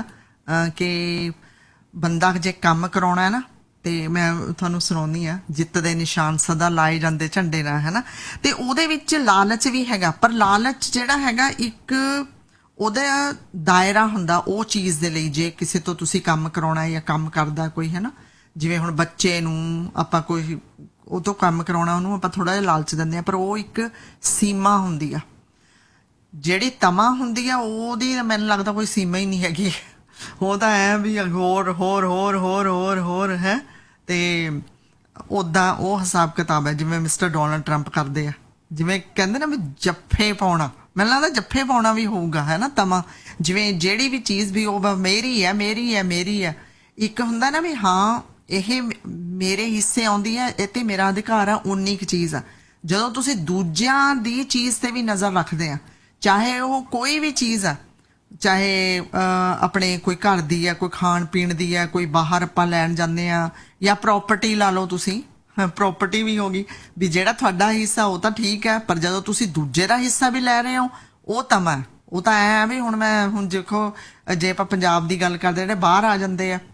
ਕਿ ਬੰਦਾ ਜੇ ਕੰਮ ਕਰਾਉਣਾ ਹੈ ਨਾ, ਤੇ ਮੈਂ ਤੁਹਾਨੂੰ ਸੁਣਾਉਂਦੀ ਆ, ਜਿੱਤ ਦੇ ਨਿਸ਼ਾਨ ਸਦਾ ਲਾਏ ਜਾਂਦੇ ਝੰਡੇ ਨਾਲ ਹੈ ਨਾ। ਤੇ ਉਹਦੇ ਵਿੱਚ ਲਾਲਚ ਵੀ ਹੈਗਾ, ਪਰ ਲਾਲਚ ਜਿਹੜਾ ਹੈਗਾ ਇੱਕ ਉਹਦਾ ਦਾਇਰਾ ਹੁੰਦਾ ਉਹ ਚੀਜ਼ ਦੇ ਲਈ। ਜੇ ਕਿਸੇ ਤੋਂ ਤੁਸੀਂ ਕੰਮ ਕਰਾਉਣਾ ਜਾਂ ਕੰਮ ਕਰਦਾ ਕੋਈ ਹੈ ਨਾ, ਜਿਵੇਂ ਹੁਣ ਬੱਚੇ ਨੂੰ ਆਪਾਂ ਕੋਈ ਉਹ ਤੋਂ ਕੰਮ ਕਰਾਉਣਾ, ਉਹਨੂੰ ਆਪਾਂ ਥੋੜਾ ਜਿਹਾ ਲਾਲਚ ਦਿੰਦੇ ਆ, ਪਰ ਉਹ ਇੱਕ ਸੀਮਾ ਹੁੰਦੀ ਆ। ਜਿਹੜੀ ਤਮਾ ਹੁੰਦੀ ਆ ਉਹਦੀ ਮੈਨੂੰ ਲੱਗਦਾ ਕੋਈ ਸੀਮਾ ਹੀ ਨਹੀਂ ਹੈਗੀ, ਉਹ ਤਾਂ ਐ ਵੀ ਹੋਰ ਹੋਰ ਹੋਰ ਹੋਰ ਹੋਰ ਹੋਰ ਹੈ। ਤੇ ਉਦਾਂ ਉਹ ਹਿਸਾਬ ਕਿਤਾਬ ਹੈ ਜਿਵੇਂ ਮਿਸਟਰ ਡੋਨਾਲਡ ਟਰੰਪ ਕਰਦੇ ਆ, ਜਿਵੇਂ ਕਹਿੰਦੇ ਨਾ ਵੀ ਜੱਫੇ ਪਾਉਣਾ, ਮੈਨੂੰ ਲੱਗਦਾ ਜੱਫੇ ਪਾਉਣਾ ਵੀ ਹੋਊਗਾ ਹੈ ਨਾ ਤਮਾ। ਜਿਵੇਂ ਜਿਹੜੀ ਵੀ ਚੀਜ਼ ਵੀ ਉਹ ਮੇਰੀ ਹੈ ਮੇਰੀ ਹੈ ਮੇਰੀ ਹੈ, ਇੱਕ ਹੁੰਦਾ ਨਾ ਵੀ ਹਾਂ ਇਹ ਮੇਰੇ ਹਿੱਸੇ ਆਉਂਦੀ ਹੈ, ਇਹ ਤੇ ਮੇਰਾ ਅਧਿਕਾਰ ਆ, ਉਨੀ ਕੁ ਚੀਜ਼ ਆ। ਜਦੋਂ ਤੁਸੀਂ ਦੂਜਿਆਂ ਦੀ ਚੀਜ਼ ਤੇ ਵੀ ਨਜ਼ਰ ਰੱਖਦੇ ਆ, ਚਾਹੇ ਉਹ ਕੋਈ ਵੀ ਚੀਜ਼ ਆ, ਚਾਹੇ ਆਪਣੇ ਕੋਈ ਘਰ ਦੀ ਹੈ, ਕੋਈ ਖਾਣ ਪੀਣ ਦੀ ਹੈ, ਕੋਈ ਬਾਹਰ ਆਪਾਂ ਲੈਣ ਜਾਂਦੇ ਆ, ਜਾਂ ਪ੍ਰੋਪਰਟੀ ਲਾ ਲਓ ਤੁਸੀਂ, ਪ੍ਰੋਪਰਟੀ ਵੀ ਹੋ ਗਈ ਵੀ ਜਿਹੜਾ ਤੁਹਾਡਾ ਹਿੱਸਾ ਉਹ ਤਾਂ ਠੀਕ ਹੈ, ਪਰ ਜਦੋਂ ਤੁਸੀਂ ਦੂਜੇ ਦਾ ਹਿੱਸਾ ਵੀ ਲੈ ਰਹੇ ਹੋ ਉਹ ਤਮਾ, ਉਹ ਤਾਂ ਐ ਵੀ ਹੁਣ ਦੇਖੋ ਜੇ ਆਪਾਂ ਪੰਜਾਬ ਦੀ ਗੱਲ ਕਰਦੇ, ਜਿਹੜੇ ਬਾਹਰ ਆ ਜਾਂਦੇ ਆ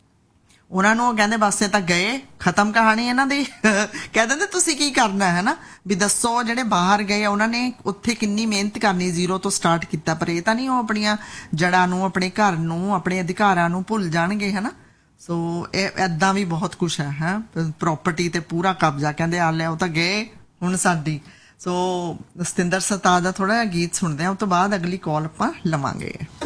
ਉਹਨਾਂ ਨੂੰ ਉਹ ਕਹਿੰਦੇ ਬਸ ਇਹ ਤਾਂ ਗਏ, ਖਤਮ ਕਹਾਣੀ ਇਹਨਾਂ ਦੀ। ਕਹਿ ਦਿੰਦੇ ਤੁਸੀਂ ਕੀ ਕਰਨਾ ਹੈ ਨਾ, ਵੀ ਦੱਸੋ ਜਿਹੜੇ ਬਾਹਰ ਗਏ ਉਹਨਾਂ ਨੇ ਉੱਥੇ ਕਿੰਨੀ ਮਿਹਨਤ ਕਰਨੀ, ਜ਼ੀਰੋ ਤੋਂ ਸਟਾਰਟ ਕੀਤਾ, ਪਰ ਇਹ ਤਾਂ ਨਹੀਂ ਉਹ ਆਪਣੀਆਂ ਜੜ੍ਹਾਂ ਨੂੰ, ਆਪਣੇ ਘਰ ਨੂੰ, ਆਪਣੇ ਅਧਿਕਾਰਾਂ ਨੂੰ ਭੁੱਲ ਜਾਣਗੇ ਹੈ ਨਾ। ਸੋ ਇਹ ਏਦਾਂ ਵੀ ਬਹੁਤ ਕੁਛ ਹੈ ਪ੍ਰੋਪਰਟੀ ਤੇ ਪੂਰਾ ਕਬਜ਼ਾ, ਕਹਿੰਦੇ ਆ ਲਿਆ ਉਹ ਤਾਂ ਗਏ ਹੁਣ ਸਾਡੀ। ਸੋ ਸਤਿੰਦਰ ਸਰਤਾਜ ਦਾ ਥੋੜਾ ਜਿਹਾ ਗੀਤ ਸੁਣਦੇ ਆ, ਉਸ ਤੋਂ ਬਾਅਦ ਅਗਲੀ ਕਾਲ ਆਪਾਂ ਲਵਾਂਗੇ।